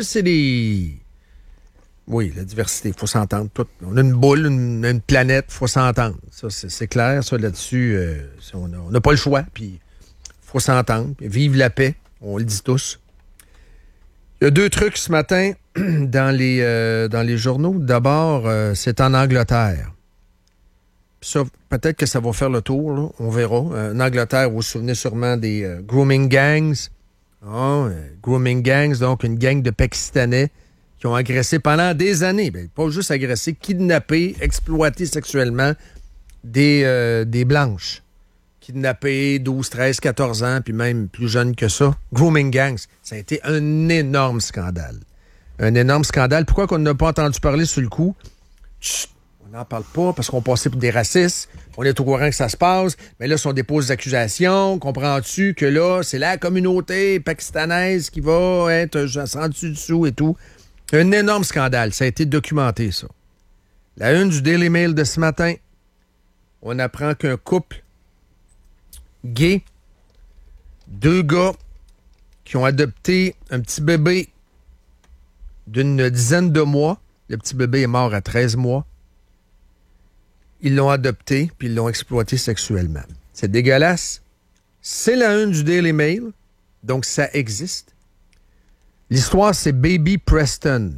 Oui, la diversité, il faut s'entendre. On a une boule, une planète, il faut s'entendre. Ça, c'est clair, ça, là-dessus. On n'a pas le choix, puis il faut s'entendre. Vive la paix, on le dit tous. Il y a 2 trucs ce matin dans les journaux. D'abord, c'est en Angleterre. Ça, peut-être que ça va faire le tour, là, on verra. En Angleterre, vous vous souvenez sûrement des grooming gangs. Grooming gangs, donc une gang de Pakistanais qui ont agressé pendant des années, pas juste agressé, kidnappé, exploité sexuellement des blanches. Kidnappé 12, 13, 14 ans, puis même plus jeunes que ça. Grooming gangs, ça a été un énorme scandale. Un énorme scandale. Pourquoi qu'on n'a pas entendu parler sur le coup? Chut, on n'en parle pas parce qu'on passait pour des racistes. On est au courant que ça se passe. Mais là, si on dépose des accusations, comprends-tu que là, c'est la communauté pakistanaise qui va être sans dessus et tout. Un énorme scandale. Ça a été documenté, ça. La une du Daily Mail de ce matin, on apprend qu'un couple gay, 2 gars qui ont adopté un petit bébé d'une dizaine de mois. Le petit bébé est mort à 13 mois. Ils l'ont adopté, puis ils l'ont exploité sexuellement. C'est dégueulasse. C'est la une du Daily Mail, donc ça existe. L'histoire, c'est Baby Preston.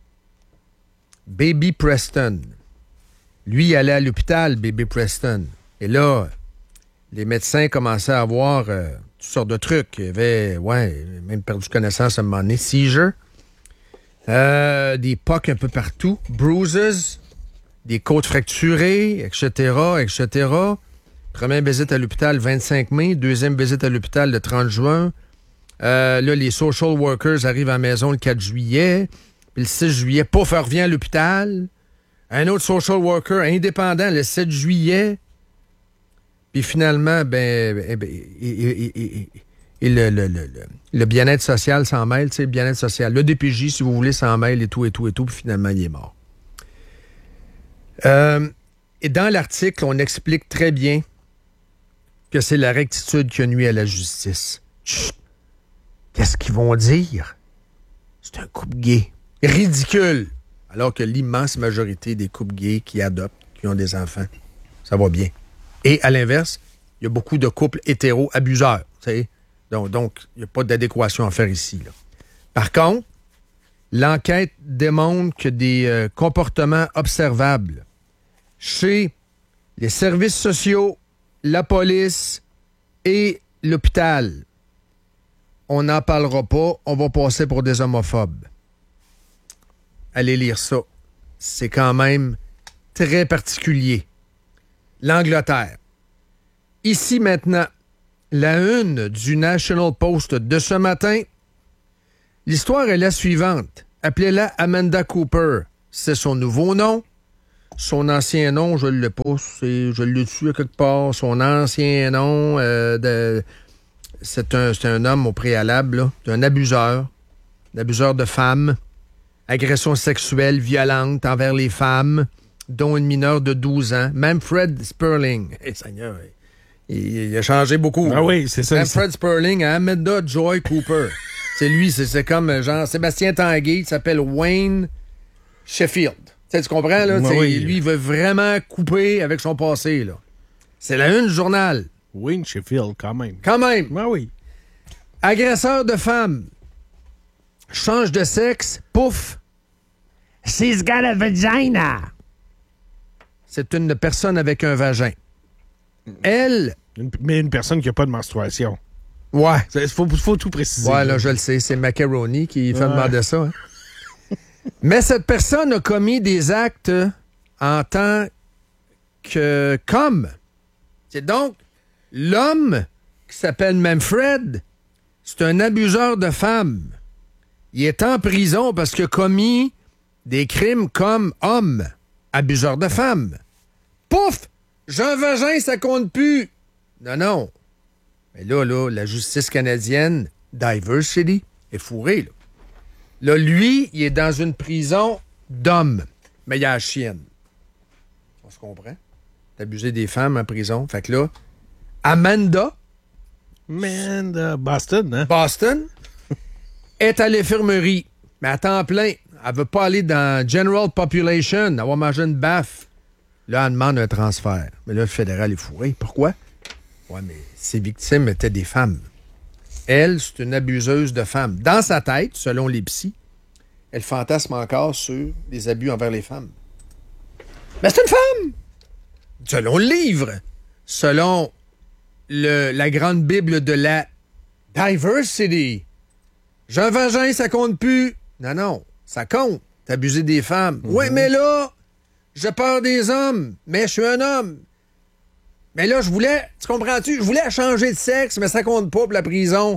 Baby Preston. Lui, il allait à l'hôpital, Baby Preston. Et là, les médecins commençaient à avoir toutes sortes de trucs. Il avait, même perdu connaissance à un moment donné. Seizure. Des pocs un peu partout. Bruises. Des côtes fracturées, etc., etc. Première visite à l'hôpital, 25 mai. Deuxième visite à l'hôpital, le 30 juin. Là, les social workers arrivent à la maison le 4 juillet. Puis le 6 juillet, pouf, elle revient à l'hôpital. Un autre social worker indépendant le 7 juillet. Puis finalement, le bien-être social s'en mêle, tu sais, le bien-être social. Le DPJ, si vous voulez, s'en mêle et tout. Puis finalement, il est mort. Et dans l'article, on explique très bien que c'est la rectitude qui a nuit à la justice. Chut! Qu'est-ce qu'ils vont dire? C'est un couple gay. Ridicule! Alors que l'immense majorité des couples gays qui adoptent, qui ont des enfants, ça va bien. Et à l'inverse, il y a beaucoup de couples hétéro-abuseurs. Donc, il n'y a pas d'adéquation à faire ici. Là. Par contre, l'enquête démontre que des comportements observables chez les services sociaux, la police et l'hôpital, on n'en parlera pas, on va passer pour des homophobes. Allez lire ça. C'est quand même très particulier. L'Angleterre. Ici maintenant, la une du National Post de ce matin. L'histoire est la suivante. Appelez-la Amanda Cooper. C'est son nouveau nom. Son ancien nom, je ne l'ai pas. Je l'ai tué à quelque part. Son ancien nom, c'est un homme au préalable, là, un abuseur de femmes, agression sexuelle violente envers les femmes, dont une mineure de 12 ans. Manfred Sperling. Hey, Seigneur, il a changé beaucoup. Ah oui, c'est ça. Manfred Sperling à Amanda Joy Cooper. C'est lui, c'est comme genre Sébastien Tanguay, il s'appelle Wayne Sheffield. Tu comprends, là? Oui. Lui, il veut vraiment couper avec son passé, là. C'est la une du journal. Wayne Sheffield, quand même. Quand même. Ah oui. Agresseur de femmes. Change de sexe. Pouf. She's got a vagina. C'est une personne avec un vagin. Elle... Mais une personne qui n'a pas de menstruation. Ouais. Il faut tout préciser. Ouais, là, je le sais. C'est Macaroni qui fait demander ça. Hein? Mais cette personne a commis des actes en tant que comme. C'est donc l'homme qui s'appelle Manfred, c'est un abuseur de femmes. Il est en prison parce qu'il a commis des crimes comme homme, abuseur de femmes. Pouf! J'ai un vagin, ça compte plus. Non. Mais là, la justice canadienne, Diversity, est fourrée, là. Là, lui, il est dans une prison d'hommes. Mais il y a la chienne. On se comprend? D'abuser des femmes en prison. Fait que là, Amanda. Boston, hein? Boston est à l'infirmerie. Mais à temps plein. Elle veut pas aller dans General Population. Elle va manger une baffe. Là, elle demande un transfert. Mais là, le fédéral est fourré. Pourquoi? Ouais, mais ses victimes étaient des femmes. Elle, c'est une abuseuse de femmes. Dans sa tête, selon les psys, elle fantasme encore sur des abus envers les femmes. Mais c'est une femme! Selon le livre, selon la grande Bible de la Diversity. J'ai un vagin, ça compte plus. Non, ça compte. T'abuser des femmes. Oui, mais là, j'ai peur des hommes. Mais je suis un homme. Mais là, tu comprends-tu? Je voulais changer de sexe, mais ça compte pas pour la prison.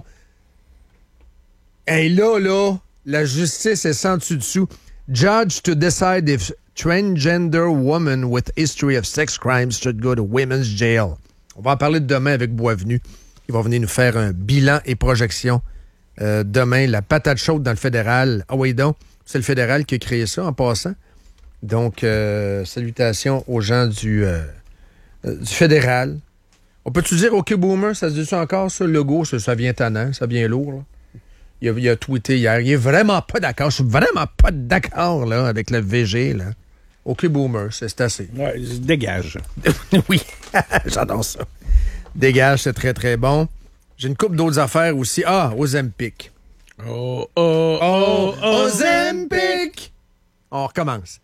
Et là, la justice est sans dessus. Judge to decide if transgender woman with history of sex crimes should go to women's jail. On va en parler demain avec Boisvenu. Il va venir nous faire un bilan et projection. Demain, la patate chaude dans le fédéral. Ah oui, donc, c'est le fédéral qui a créé ça en passant. Donc, salutations aux gens du fédéral. On peut-tu dire OK Boomer, ça se dit ça encore, ça, le logo, ça vient tannant, ça vient lourd, là. Il a tweeté hier. Il est vraiment pas d'accord. Je suis vraiment pas d'accord, là, avec le VG, là. OK Boomer, c'est assez. Ouais, dégage. Oui, j'adore ça. Dégage, c'est très, très bon. J'ai une couple d'autres affaires aussi. Ah, Ozempic. Ozempic! On recommence.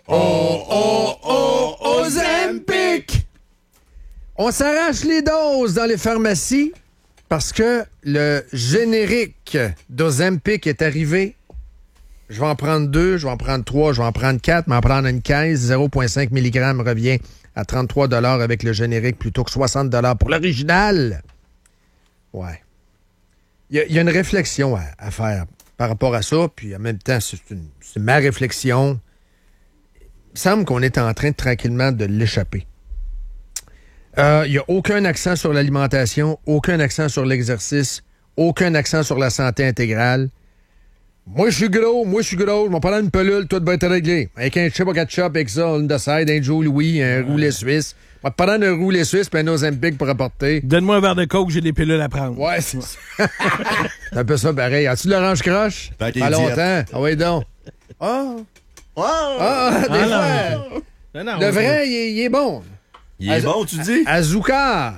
Ozempic! On s'arrache les doses dans les pharmacies parce que le générique d'Ozempic est arrivé. Je vais en prendre 2, je vais en prendre 3, je vais en prendre 4, mais en prendre une caisse. 0,5 mg revient à 33 $ avec le générique plutôt que 60 $ pour l'original. Ouais. Il y a une réflexion à faire par rapport à ça, puis en même temps, c'est ma réflexion. Il me semble qu'on est en train tranquillement de l'échapper. Il n'y a aucun accent sur l'alimentation, aucun accent sur l'exercice, aucun accent sur la santé intégrale. Moi, je suis gros, je vais prendre une pelule, tout va être réglé. Avec un chip au ketchup, avec ça, on décide, un Joe Louis, un roulet suisse. Je vais te prendre un roulet suisse puis un Ozempic pour apporter. Donne-moi un verre de coke, j'ai des pilules à prendre. Ouais, c'est ça. C'est un peu ça pareil. As-tu de l'orange croche? Pas longtemps. Ah oui, donc. Des fois. Le vrai, il est bon. Il est bon, tu dis? Azoukar.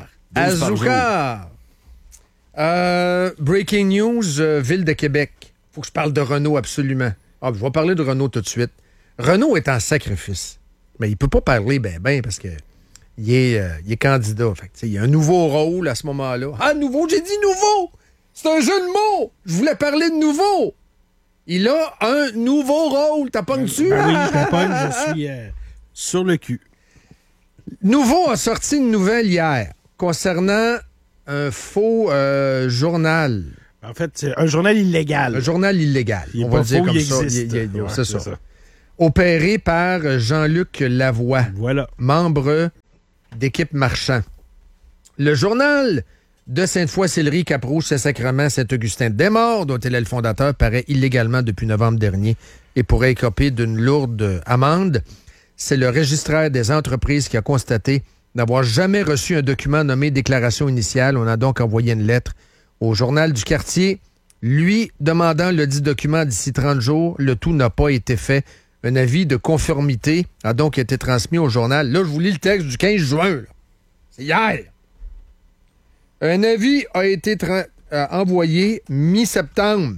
Breaking news, Ville de Québec. Faut que je parle de Renault, absolument. Je vais parler de Renault tout de suite. Renault est en sacrifice. Mais il peut pas parler ben parce que il est candidat. Fait que, il y a un nouveau rôle à ce moment-là. Ah, nouveau? J'ai dit nouveau! C'est un jeu de mots! Je voulais parler de nouveau! Il a un nouveau rôle. T'as pas dessus? Oui, je suis sur le cul. Nouveau a sorti une nouvelle hier. concernant un faux journal. En fait, c'est un journal illégal. Un journal illégal. Il est on pas va le dire faux, comme il ça. existe. C'est ça. Opéré par Jean-Luc Lavoie, membre d'équipe Marchand. Le journal de Sainte-Foy-Sillery, Cap-Rouge, Saint-Sacrement, Saint-Augustin-des-Maures, dont il est le fondateur, paraît illégalement depuis novembre dernier et pourrait écoper d'une lourde amende. C'est le registraire des entreprises qui a constaté n'avoir jamais reçu un document nommé déclaration initiale. On a donc envoyé une lettre au journal du quartier, lui demandant le dit document d'ici 30 jours. Le tout n'a pas été fait. Un avis de conformité a donc été transmis au journal. Là, je vous lis le texte du 15 juin. Là. C'est hier. Un avis a été envoyé mi-septembre.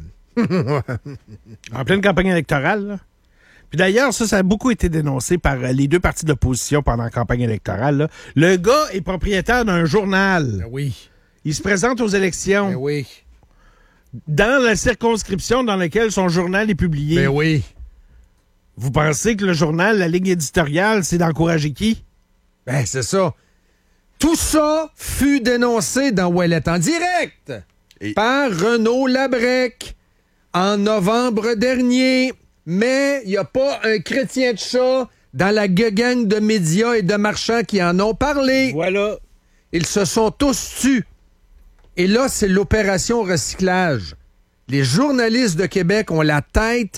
En pleine campagne électorale, là. Puis d'ailleurs, ça a beaucoup été dénoncé par les deux partis de l'opposition pendant la campagne électorale. Là. Le gars est propriétaire d'un journal. Ben oui. Il se présente aux élections. Ben oui. Dans la circonscription dans laquelle son journal est publié. Ben oui. Vous pensez que le journal, la ligne éditoriale, c'est d'encourager qui? Ben, c'est ça. Tout ça fut dénoncé dans Ouellet en direct par Renaud Labrec en novembre dernier. Mais il n'y a pas un chrétien de chat dans la gang de médias et de marchands qui en ont parlé. Voilà. Ils se sont tous tus. Et là, c'est l'opération recyclage. Les journalistes de Québec ont la tête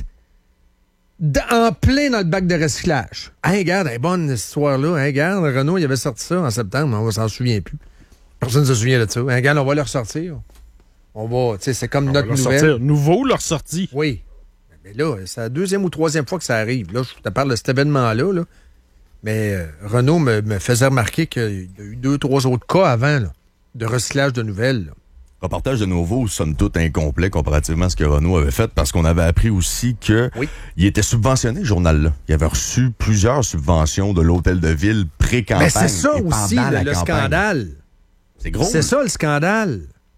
en plein dans le bac de recyclage. Hey, regarde, une bonne histoire-là. Hey, regarde, Renaud, il avait sorti ça en septembre, on s'en souvient plus. Personne ne se souvient de ça. Hey, regarde, on va le ressortir. On va, tu sais, c'est comme notre nouvelle. Sortir. Nouveau, leur sortie. Oui. Mais là, c'est la deuxième ou troisième fois que ça arrive. Là, je te parle de cet événement-là. Là. Mais Renaud me faisait remarquer qu'il y a eu 2-3 autres cas avant là, de recyclage de nouvelles. Là. Reportage de Nouveau, somme toute incomplet comparativement à ce que Renaud avait fait, parce qu'on avait appris aussi que il était subventionné, le journal-là. Il avait reçu plusieurs subventions de l'Hôtel de Ville pré-campagne. Mais c'est ça aussi, le scandale. C'est gros. C'est ça, le scandale.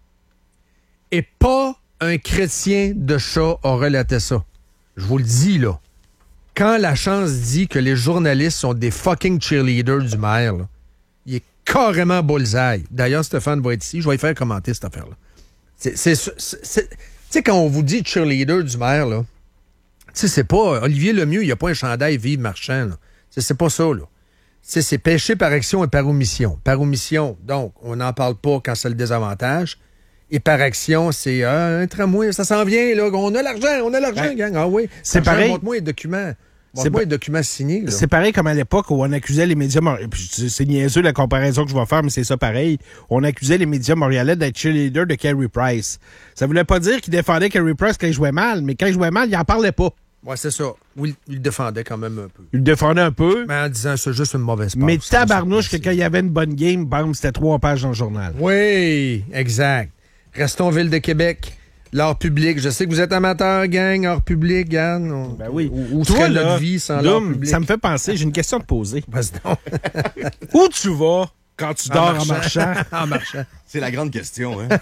Et pas un chrétien de chat a relaté ça. Je vous le dis, là. Quand la chance dit que les journalistes sont des fucking cheerleaders du maire, là, il est carrément bullseye. D'ailleurs, Stéphane va être ici. Je vais lui faire commenter cette affaire-là. Tu sais, quand on vous dit cheerleader du maire, là, tu sais, c'est pas... Olivier Lemieux, il n'y a pas un chandail Vive Marchand, là. C'est pas ça, là. C'est péché par action et par omission. Par omission, donc, on n'en parle pas quand c'est le désavantage. Et par action, c'est un tramway, ça s'en vient, là. On a l'argent, gang. Ah oui. C'est pareil. Montre-moi les documents. Montre-moi les documents signés. Là. C'est pareil comme à l'époque où on accusait les médias... C'est niaiseux la comparaison que je vais faire, mais c'est ça pareil. On accusait les médias montréalais d'être cheerleader de Carey Price. Ça voulait pas dire qu'ils défendaient Carey Price quand il jouait mal, mais quand il jouait mal, il en parlait pas. Ouais, c'est ça. Oui, il le défendait quand même un peu. Il le défendait un peu. Mais en disant c'est juste une mauvaise passe. Mais tabarnouche que quand il y avait une bonne game, bam, c'était 3 pages dans le journal. Oui, exact. Restons Ville de Québec. L'art public. Je sais que vous êtes amateur, gang, art public, gang. Ben oui. Où serait notre vie sans l'art public? Ça me fait penser, j'ai une question à te poser. Vas-y donc. Où tu vas quand tu dors en marchant? En marchant. C'est la grande question, hein?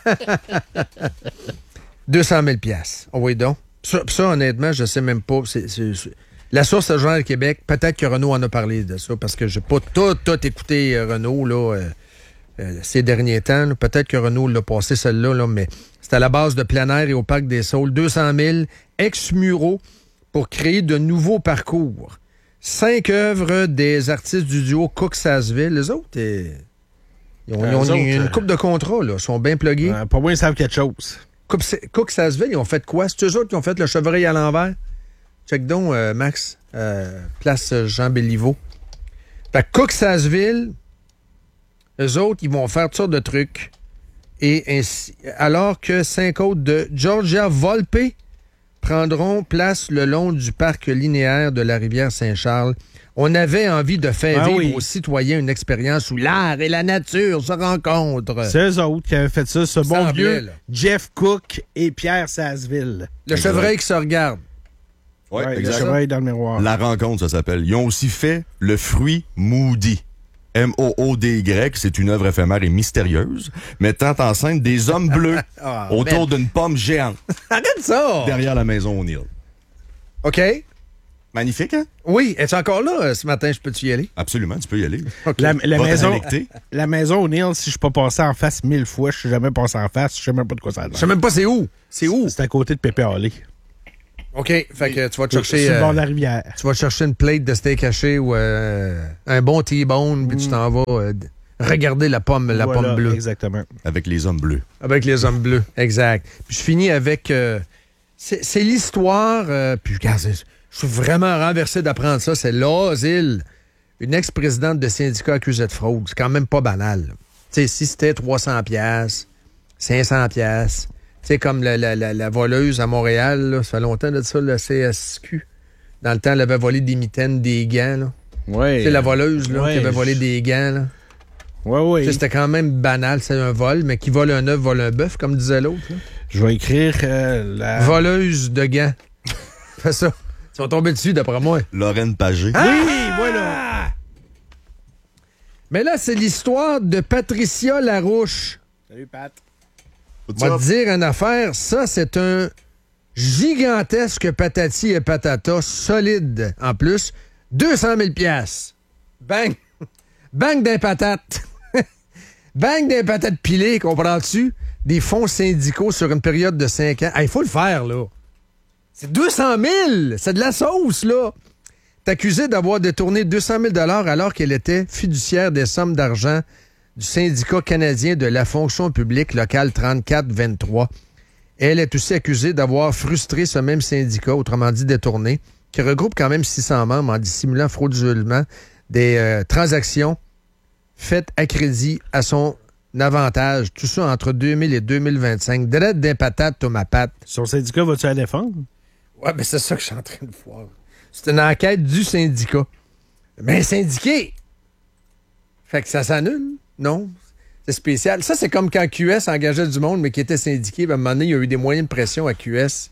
200 000 $. Oh oui, donc. Ça, honnêtement, je sais même pas. La source de Journal Québec, peut-être que Renaud en a parlé de ça, parce que j'ai pas tout écouté Renaud, là, ces derniers temps. Là. Peut-être que Renaud l'a passé celle-là, là, mais c'est à la base de plein air et au Parc des Saules. 200 000 ex-muraux pour créer de nouveaux parcours. 5 œuvres des artistes du duo Cook-Sasseville. Les autres, ils ont une couple de contrats, là. Ils sont bien plugués. Pas moins, ils savent quelque chose. Cook-Sasseville, ils ont fait quoi? C'est eux autres qui ont fait le chevreuil à l'envers? Check donc, Max. Place Jean Béliveau. Fait que Cook-Sasseville, eux autres, ils vont faire toutes sortes de trucs. Et ainsi, alors que 5 autres de Georgia Volpe prendront place le long du parc linéaire de la rivière Saint-Charles. On avait envie de faire vivre aux citoyens une expérience où l'art et la nature se rencontrent. C'est eux autres qui avaient fait ça, ce bon vieux là. Jeff Cook et Pierre Sasseville. Le chevreuil qui se regarde. Oui, le chevreuil dans le miroir. La rencontre, ça s'appelle. Ils ont aussi fait Le fruit Moody. M-O-O-D-Y, c'est une œuvre éphémère et mystérieuse, mettant en scène des hommes bleus autour d'une pomme géante. Arrête ça! Derrière la maison O'Neill. OK. Magnifique, hein? Oui. Es-tu encore là ce matin? Je peux-tu y aller? Absolument, tu peux y aller. Okay. La maison O'Neill, si je suis pas passé en face 1000 fois, je suis jamais passé en face, je sais même pas de quoi ça a l'air. Je sais même pas c'est où. C'est où? C'est à côté de Pépé Allé. OK. Fait que tu vas te chercher... Sur le bord de la rivière. Tu vas te chercher une plate de steak haché ou un bon T-bone, puis tu t'en vas regarder la pomme bleue. Exactement. Avec les hommes bleus. Avec les hommes bleus, exact. Puis je finis avec... c'est l'histoire... puis regarde, je suis vraiment renversé d'apprendre ça. C'est Loisel, une ex-présidente de syndicat accusée de fraude. C'est quand même pas banal. Tu sais, si c'était 300$, 500$... Tu sais, comme la voleuse à Montréal, là, ça fait longtemps de ça, la CSQ. Dans le temps, elle avait volé des mitaines, des gants. Là. Ouais. Tu sais, la voleuse là, qui avait volé des gants. Là. Ouais. Tu sais, c'était quand même banal, c'est un vol, mais qui vole un œuf, vole un bœuf, comme disait l'autre. Là. Je vais écrire la... Voleuse de gants. Fais ça. Tu vas tomber dessus, d'après moi. Lorraine Pagé. Ah! Oui, voilà. Mais là, c'est l'histoire de Patricia Larouche. Salut, Pat. On va te dire une affaire, ça, c'est un gigantesque patati et patata solide. En plus, 200 000 $. Bang! Bang des patates! Bang des patates pilées, comprends-tu? Des fonds syndicaux sur une période de 5 ans. Il faut le faire, là. C'est 200 000! C'est de la sauce, là! T'es accusé d'avoir détourné 200 000 $ alors qu'elle était fiduciaire des sommes d'argent du syndicat canadien de la fonction publique locale 3423. Elle est aussi accusée d'avoir frustré ce même syndicat, autrement dit détourné, qui regroupe quand même 600 membres en dissimulant frauduleusement des transactions faites à crédit à son avantage. Tout ça entre 2000 et 2025. Drette des patates, ma patte. Son syndicat, vas-tu la défendre? Ouais, ben c'est ça que je suis en train de voir. C'est une enquête du syndicat. Mais syndiqué! Fait que ça s'annule. Non, c'est spécial. Ça, c'est comme quand QS engageait du monde, mais qui était syndiqué. Ben, à un moment donné, il y a eu des moyens de pression à QS.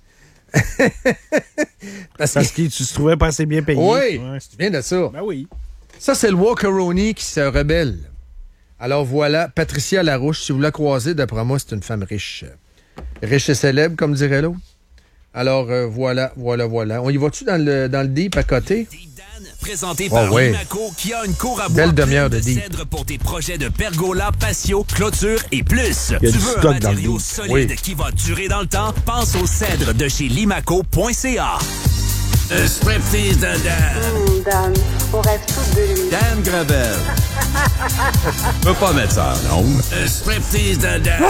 Parce qu'il se trouvait pas assez bien payé. Oui, ouais. Tu viens de ça. Ben oui. Ça, c'est le Walkeroni qui se rebelle. Alors voilà, Patricia Larouche, si vous la croisez, d'après moi, c'est une femme riche. Riche et célèbre, comme dirait l'autre. Alors, voilà. On y va-tu dans le deep à côté? Présenté par Limaco, qui a une cour à bois pleine de cèdre pour tes projets de pergola, patio, clôture et plus. Tu veux un matériau solide qui va durer dans le temps? Pense au cèdre de chez limaco.ca. Striptease de Dan. Dan, on rêve tous de lui. Dan Gravel. Je peux pas mettre ça, non? Striptease de Dan.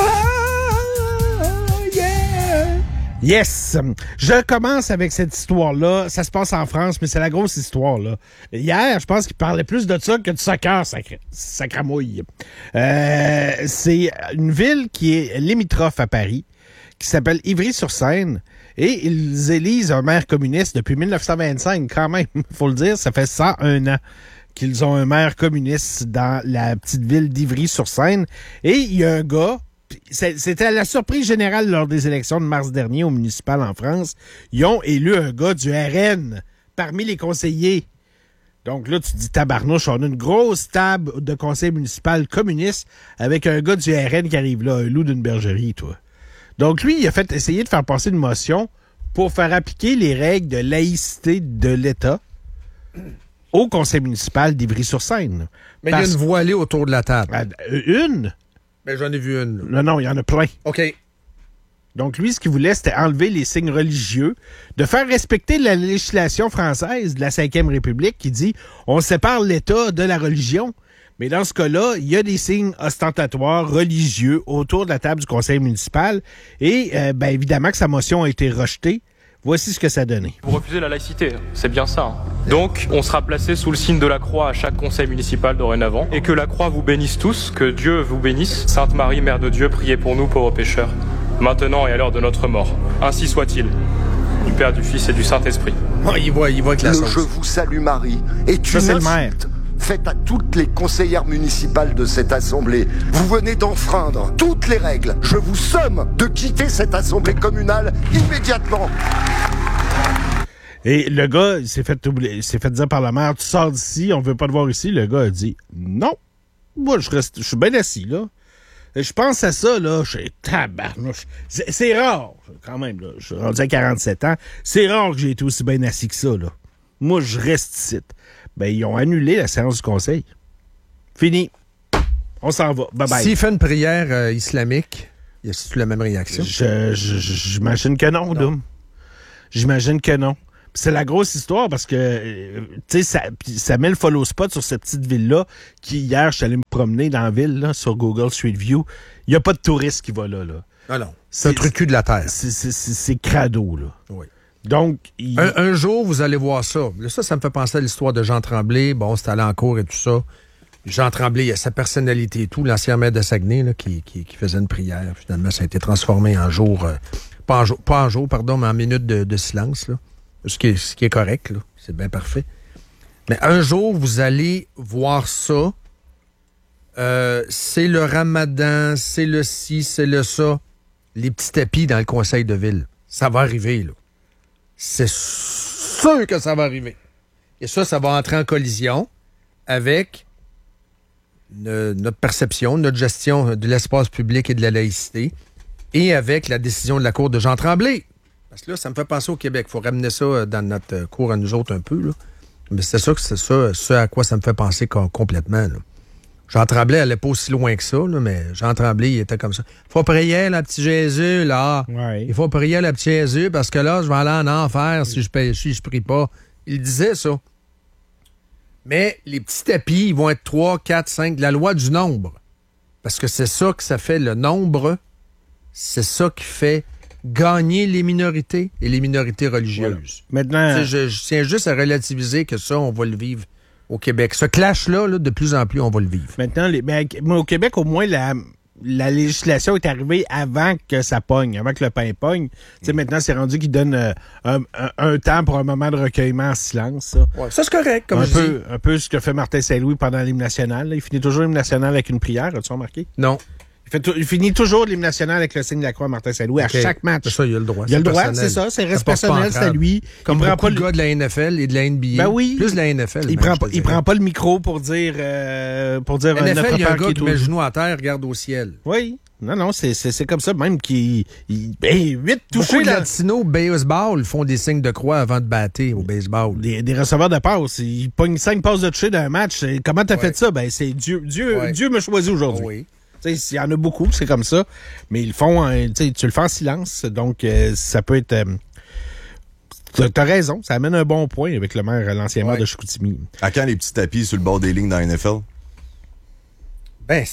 Yes! Je commence avec cette histoire-là. Ça se passe en France, mais c'est la grosse histoire, là. Hier, je pense qu'il parlait plus de ça que de soccer, sacramouille. C'est une ville qui est limitrophe à Paris, qui s'appelle Ivry-sur-Seine, et ils élisent un maire communiste depuis 1925, quand même. Faut le dire, ça fait 101 ans qu'ils ont un maire communiste dans la petite ville d'Ivry-sur-Seine. Et il y a un gars... C'était la surprise générale lors des élections de mars dernier au municipal en France. Ils ont élu un gars du RN parmi les conseillers. Donc là, tu te dis tabarnouche, on a une grosse table de conseil municipal communiste avec un gars du RN qui arrive là, un loup d'une bergerie, toi. Donc lui, il a fait essayer de faire passer une motion pour faire appliquer les règles de laïcité de l'État au conseil municipal d'Ivry-sur-Seine. Mais il y a une voilée autour de la table. Une? Ben, j'en ai vu une. Non, il y en a plein. OK. Donc, lui, ce qu'il voulait, c'était enlever les signes religieux, de faire respecter la législation française de la 5e République qui dit on sépare l'État de la religion. Mais dans ce cas-là, il y a des signes ostentatoires religieux autour de la table du conseil municipal. Et, évidemment que sa motion a été rejetée. Voici ce que ça donnait. Vous refusez la laïcité, c'est bien ça. Hein. Donc, on sera placé sous le signe de la croix à chaque conseil municipal dorénavant. Et que la croix vous bénisse tous, que Dieu vous bénisse. Sainte Marie, Mère de Dieu, priez pour nous pauvres pécheurs, maintenant et à l'heure de notre mort. Ainsi soit-il. Du Père, du Fils et du Saint-Esprit. Oh, il voit que la sauce. Je vous salue Marie est une insulte faite à toutes les conseillères municipales de cette assemblée. Vous venez d'enfreindre toutes les règles. Je vous somme de quitter cette assemblée communale immédiatement. Et le gars, il s'est fait dire par la maire, tu sors d'ici, on veut pas te voir ici. Le gars a dit, non, moi je suis bien assis là. Et je pense à ça, là, tabarnouche. C'est rare, quand même, là. Je suis rendu à 47 ans. C'est rare que j'ai été aussi bien assis que ça, là. moi, je reste ici. Ben, ils ont annulé la séance du conseil. Fini. On s'en va. Bye-bye. S'il fait une prière islamique, y a-t-il la même réaction? J'imagine que non, Dom. J'imagine que non. C'est la grosse histoire parce que, tu sais, ça met le follow spot sur cette petite ville-là qui, hier, je suis allé me promener dans la ville, là, sur Google Street View. Il n'y a pas de touristes qui va là. Ah non. C'est un truc cul de la terre. C'est crado, là. Oui. Donc, un jour, vous allez voir ça. Ça me fait penser à l'histoire de Jean Tremblay. Bon, c'était allé en cours et tout ça. Jean Tremblay, il a sa personnalité et tout. L'ancien maire de Saguenay, là, qui faisait une prière. Finalement, ça a été transformé en jour... pas en jour, mais en minute de silence, là. Ce qui est correct, là. C'est bien parfait. Mais un jour, vous allez voir ça. C'est le ramadan, c'est le ci, c'est le ça. Les petits tapis dans le conseil de ville. Ça va arriver, là. C'est sûr que ça va arriver. Et ça va entrer en collision avec notre perception, notre gestion de l'espace public et de la laïcité et avec la décision de la Cour de Jean Tremblay. Parce que là, ça me fait penser au Québec. Il faut ramener ça dans notre cours à nous autres un peu, là. Mais c'est ça, ce à quoi ça me fait penser complètement, là. Jean Tremblay n'allait pas aussi loin que ça, là, mais Jean Tremblay, il était comme ça. Il faut prier le petit Jésus, là. Ouais. Il faut prier le petit Jésus parce que là, je vais aller en enfer si je prie pas. Il disait ça. Mais les petits tapis, ils vont être 3, 4, 5, la loi du nombre. Parce que c'est ça que ça fait, le nombre. C'est ça qui fait gagner les minorités et les minorités religieuses. Voilà. Maintenant, je tiens juste à relativiser que ça, on va le vivre au Québec. Ce clash-là, de plus en plus, on va le vivre. Maintenant, mais au Québec, au moins, la législation est arrivée avant que ça pogne, avant que le pain pogne. Tu sais, maintenant, c'est rendu qu'ils donnent un temps pour un moment de recueillement en silence. Ça, ouais, ça c'est correct, comme je dis. Un peu ce que fait Martin Saint-Louis pendant l'hymne national. Là. Il finit toujours l'hymne national avec une prière, as-tu remarqué? Non. Il finit toujours l'hymne national avec le signe de la croix Martin Saint-Louis à chaque match. Ça, il a le droit. Il a le droit, c'est ça. C'est reste personnel, c'est à lui. Comme beaucoup de gars de la NFL et de la NBA. Ben oui. Plus de la NFL. Il prend pas le micro pour dire NFL, il y a un gars qui met le genou à terre, regarde au ciel. Oui. Non, c'est comme ça même qu'il... 8 touchés. Beaucoup de latinos baseball font des signes de croix avant de battre au baseball. Des receveurs de passes. Ils pognent 5 passes de toucher d'un match. Comment t'as fait ça? Ben, c'est Dieu me choisit aujourd'hui. Oui. Il y en a beaucoup, c'est comme ça. Mais ils le font, tu le fais en silence. Donc, ça peut être... T'as raison, ça amène un bon point avec l'ancien maire de Chicoutimi. À quand les petits tapis sur le bord des lignes dans la NFL? Ben,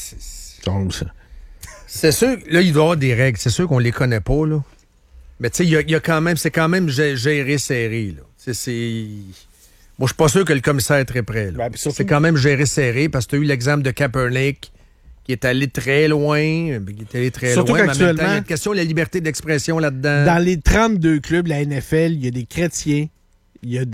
c'est sûr, là, il doit y avoir des règles. C'est sûr qu'on les connaît pas, là. Mais tu sais, il y a quand même, c'est quand même géré serré, là. Moi, je suis pas sûr que le commissaire est très près, là. Ben, c'est quand même géré serré parce que tu as eu l'exemple de Kaepernick qui est allé très loin. Surtout loin, qu'actuellement, il y a une question de la liberté d'expression là-dedans. Dans les 32 clubs de la NFL, il y a des chrétiens, il y a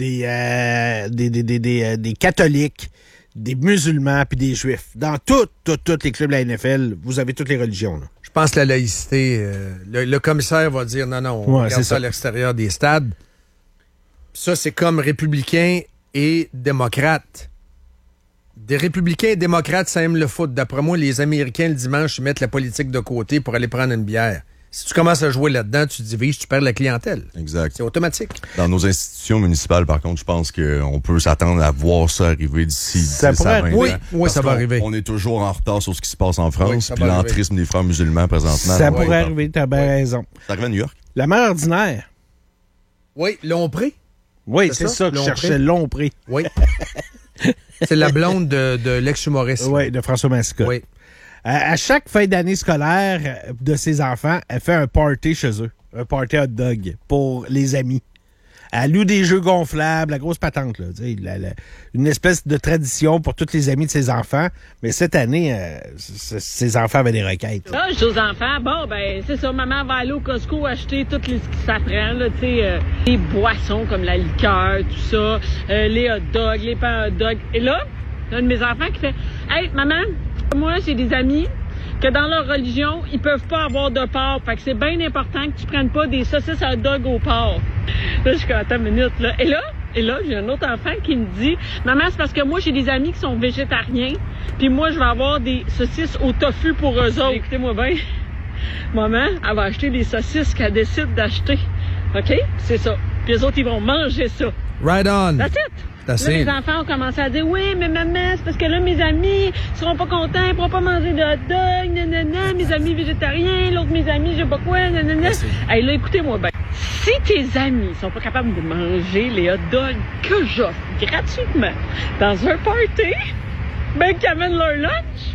des catholiques, des musulmans puis des juifs. Dans tous les clubs de la NFL, vous avez toutes les religions. Là. Je pense que la laïcité, le commissaire va dire non, on regarde ça à l'extérieur des stades. Ça, c'est comme républicains et démocrates. Des républicains et démocrates, ça aime le foot. D'après moi, les Américains, le dimanche, ils mettent la politique de côté pour aller prendre une bière. Si tu commences à jouer là-dedans, tu te divises, tu perds la clientèle. Exact. C'est automatique. Dans nos institutions municipales, par contre, je pense qu'on peut s'attendre à voir ça arriver d'ici 10 à 20 ans. Oui, ça va arriver. On est toujours en retard sur ce qui se passe en France, puis l'entrisme des frères musulmans présentement. Ça pourrait arriver, t'as bien raison. Ça arrive à New York. La mère ordinaire. Oui, Lompré. Oui, c'est ça que je cherchais, Lompré. Oui. C'est la blonde de l'ex-humoriste. Oui, de François Massica. Oui. À chaque fin d'année scolaire de ses enfants, elle fait un party chez eux. Un party hot dog pour les amis. Elle loue des jeux gonflables, la grosse patente, là. Une espèce de tradition pour tous les amis de ses enfants. Mais cette année, ses enfants avaient des requêtes. Là, je dis aux enfants, c'est ça, maman va aller au Costco acheter tout ce qui s'apprend, là, tu sais, les boissons comme la liqueur, tout ça, les hot dogs, les pains hot dogs. Et là, un de mes enfants qui fait, hey, maman, moi, j'ai des amis que dans leur religion, ils peuvent pas avoir de porc. Fait que c'est bien important que tu prennes pas des saucisses à hot dog au porc. Là, je suis comme, attends une minute, là. Et là, j'ai un autre enfant qui me dit, maman, c'est parce que moi, j'ai des amis qui sont végétariens, puis moi, je vais avoir des saucisses au tofu pour eux autres. Écoutez-moi bien, maman, elle va acheter les saucisses qu'elle décide d'acheter. OK? C'est ça. Puis les autres, ils vont manger ça. Right on. That's it. Là, les enfants ont commencé à dire, oui, mais maman, c'est parce que là, mes amis seront pas contents, ils pourront pas manger de hot dog, nanana, mes amis végétariens, l'autre mes amis, je sais pas quoi, nanana. Hey, là, écoutez-moi bien. Si tes amis sont pas capables de manger les hot dogs que j'offre gratuitement dans un party, ben, qu'ils amènent leur lunch.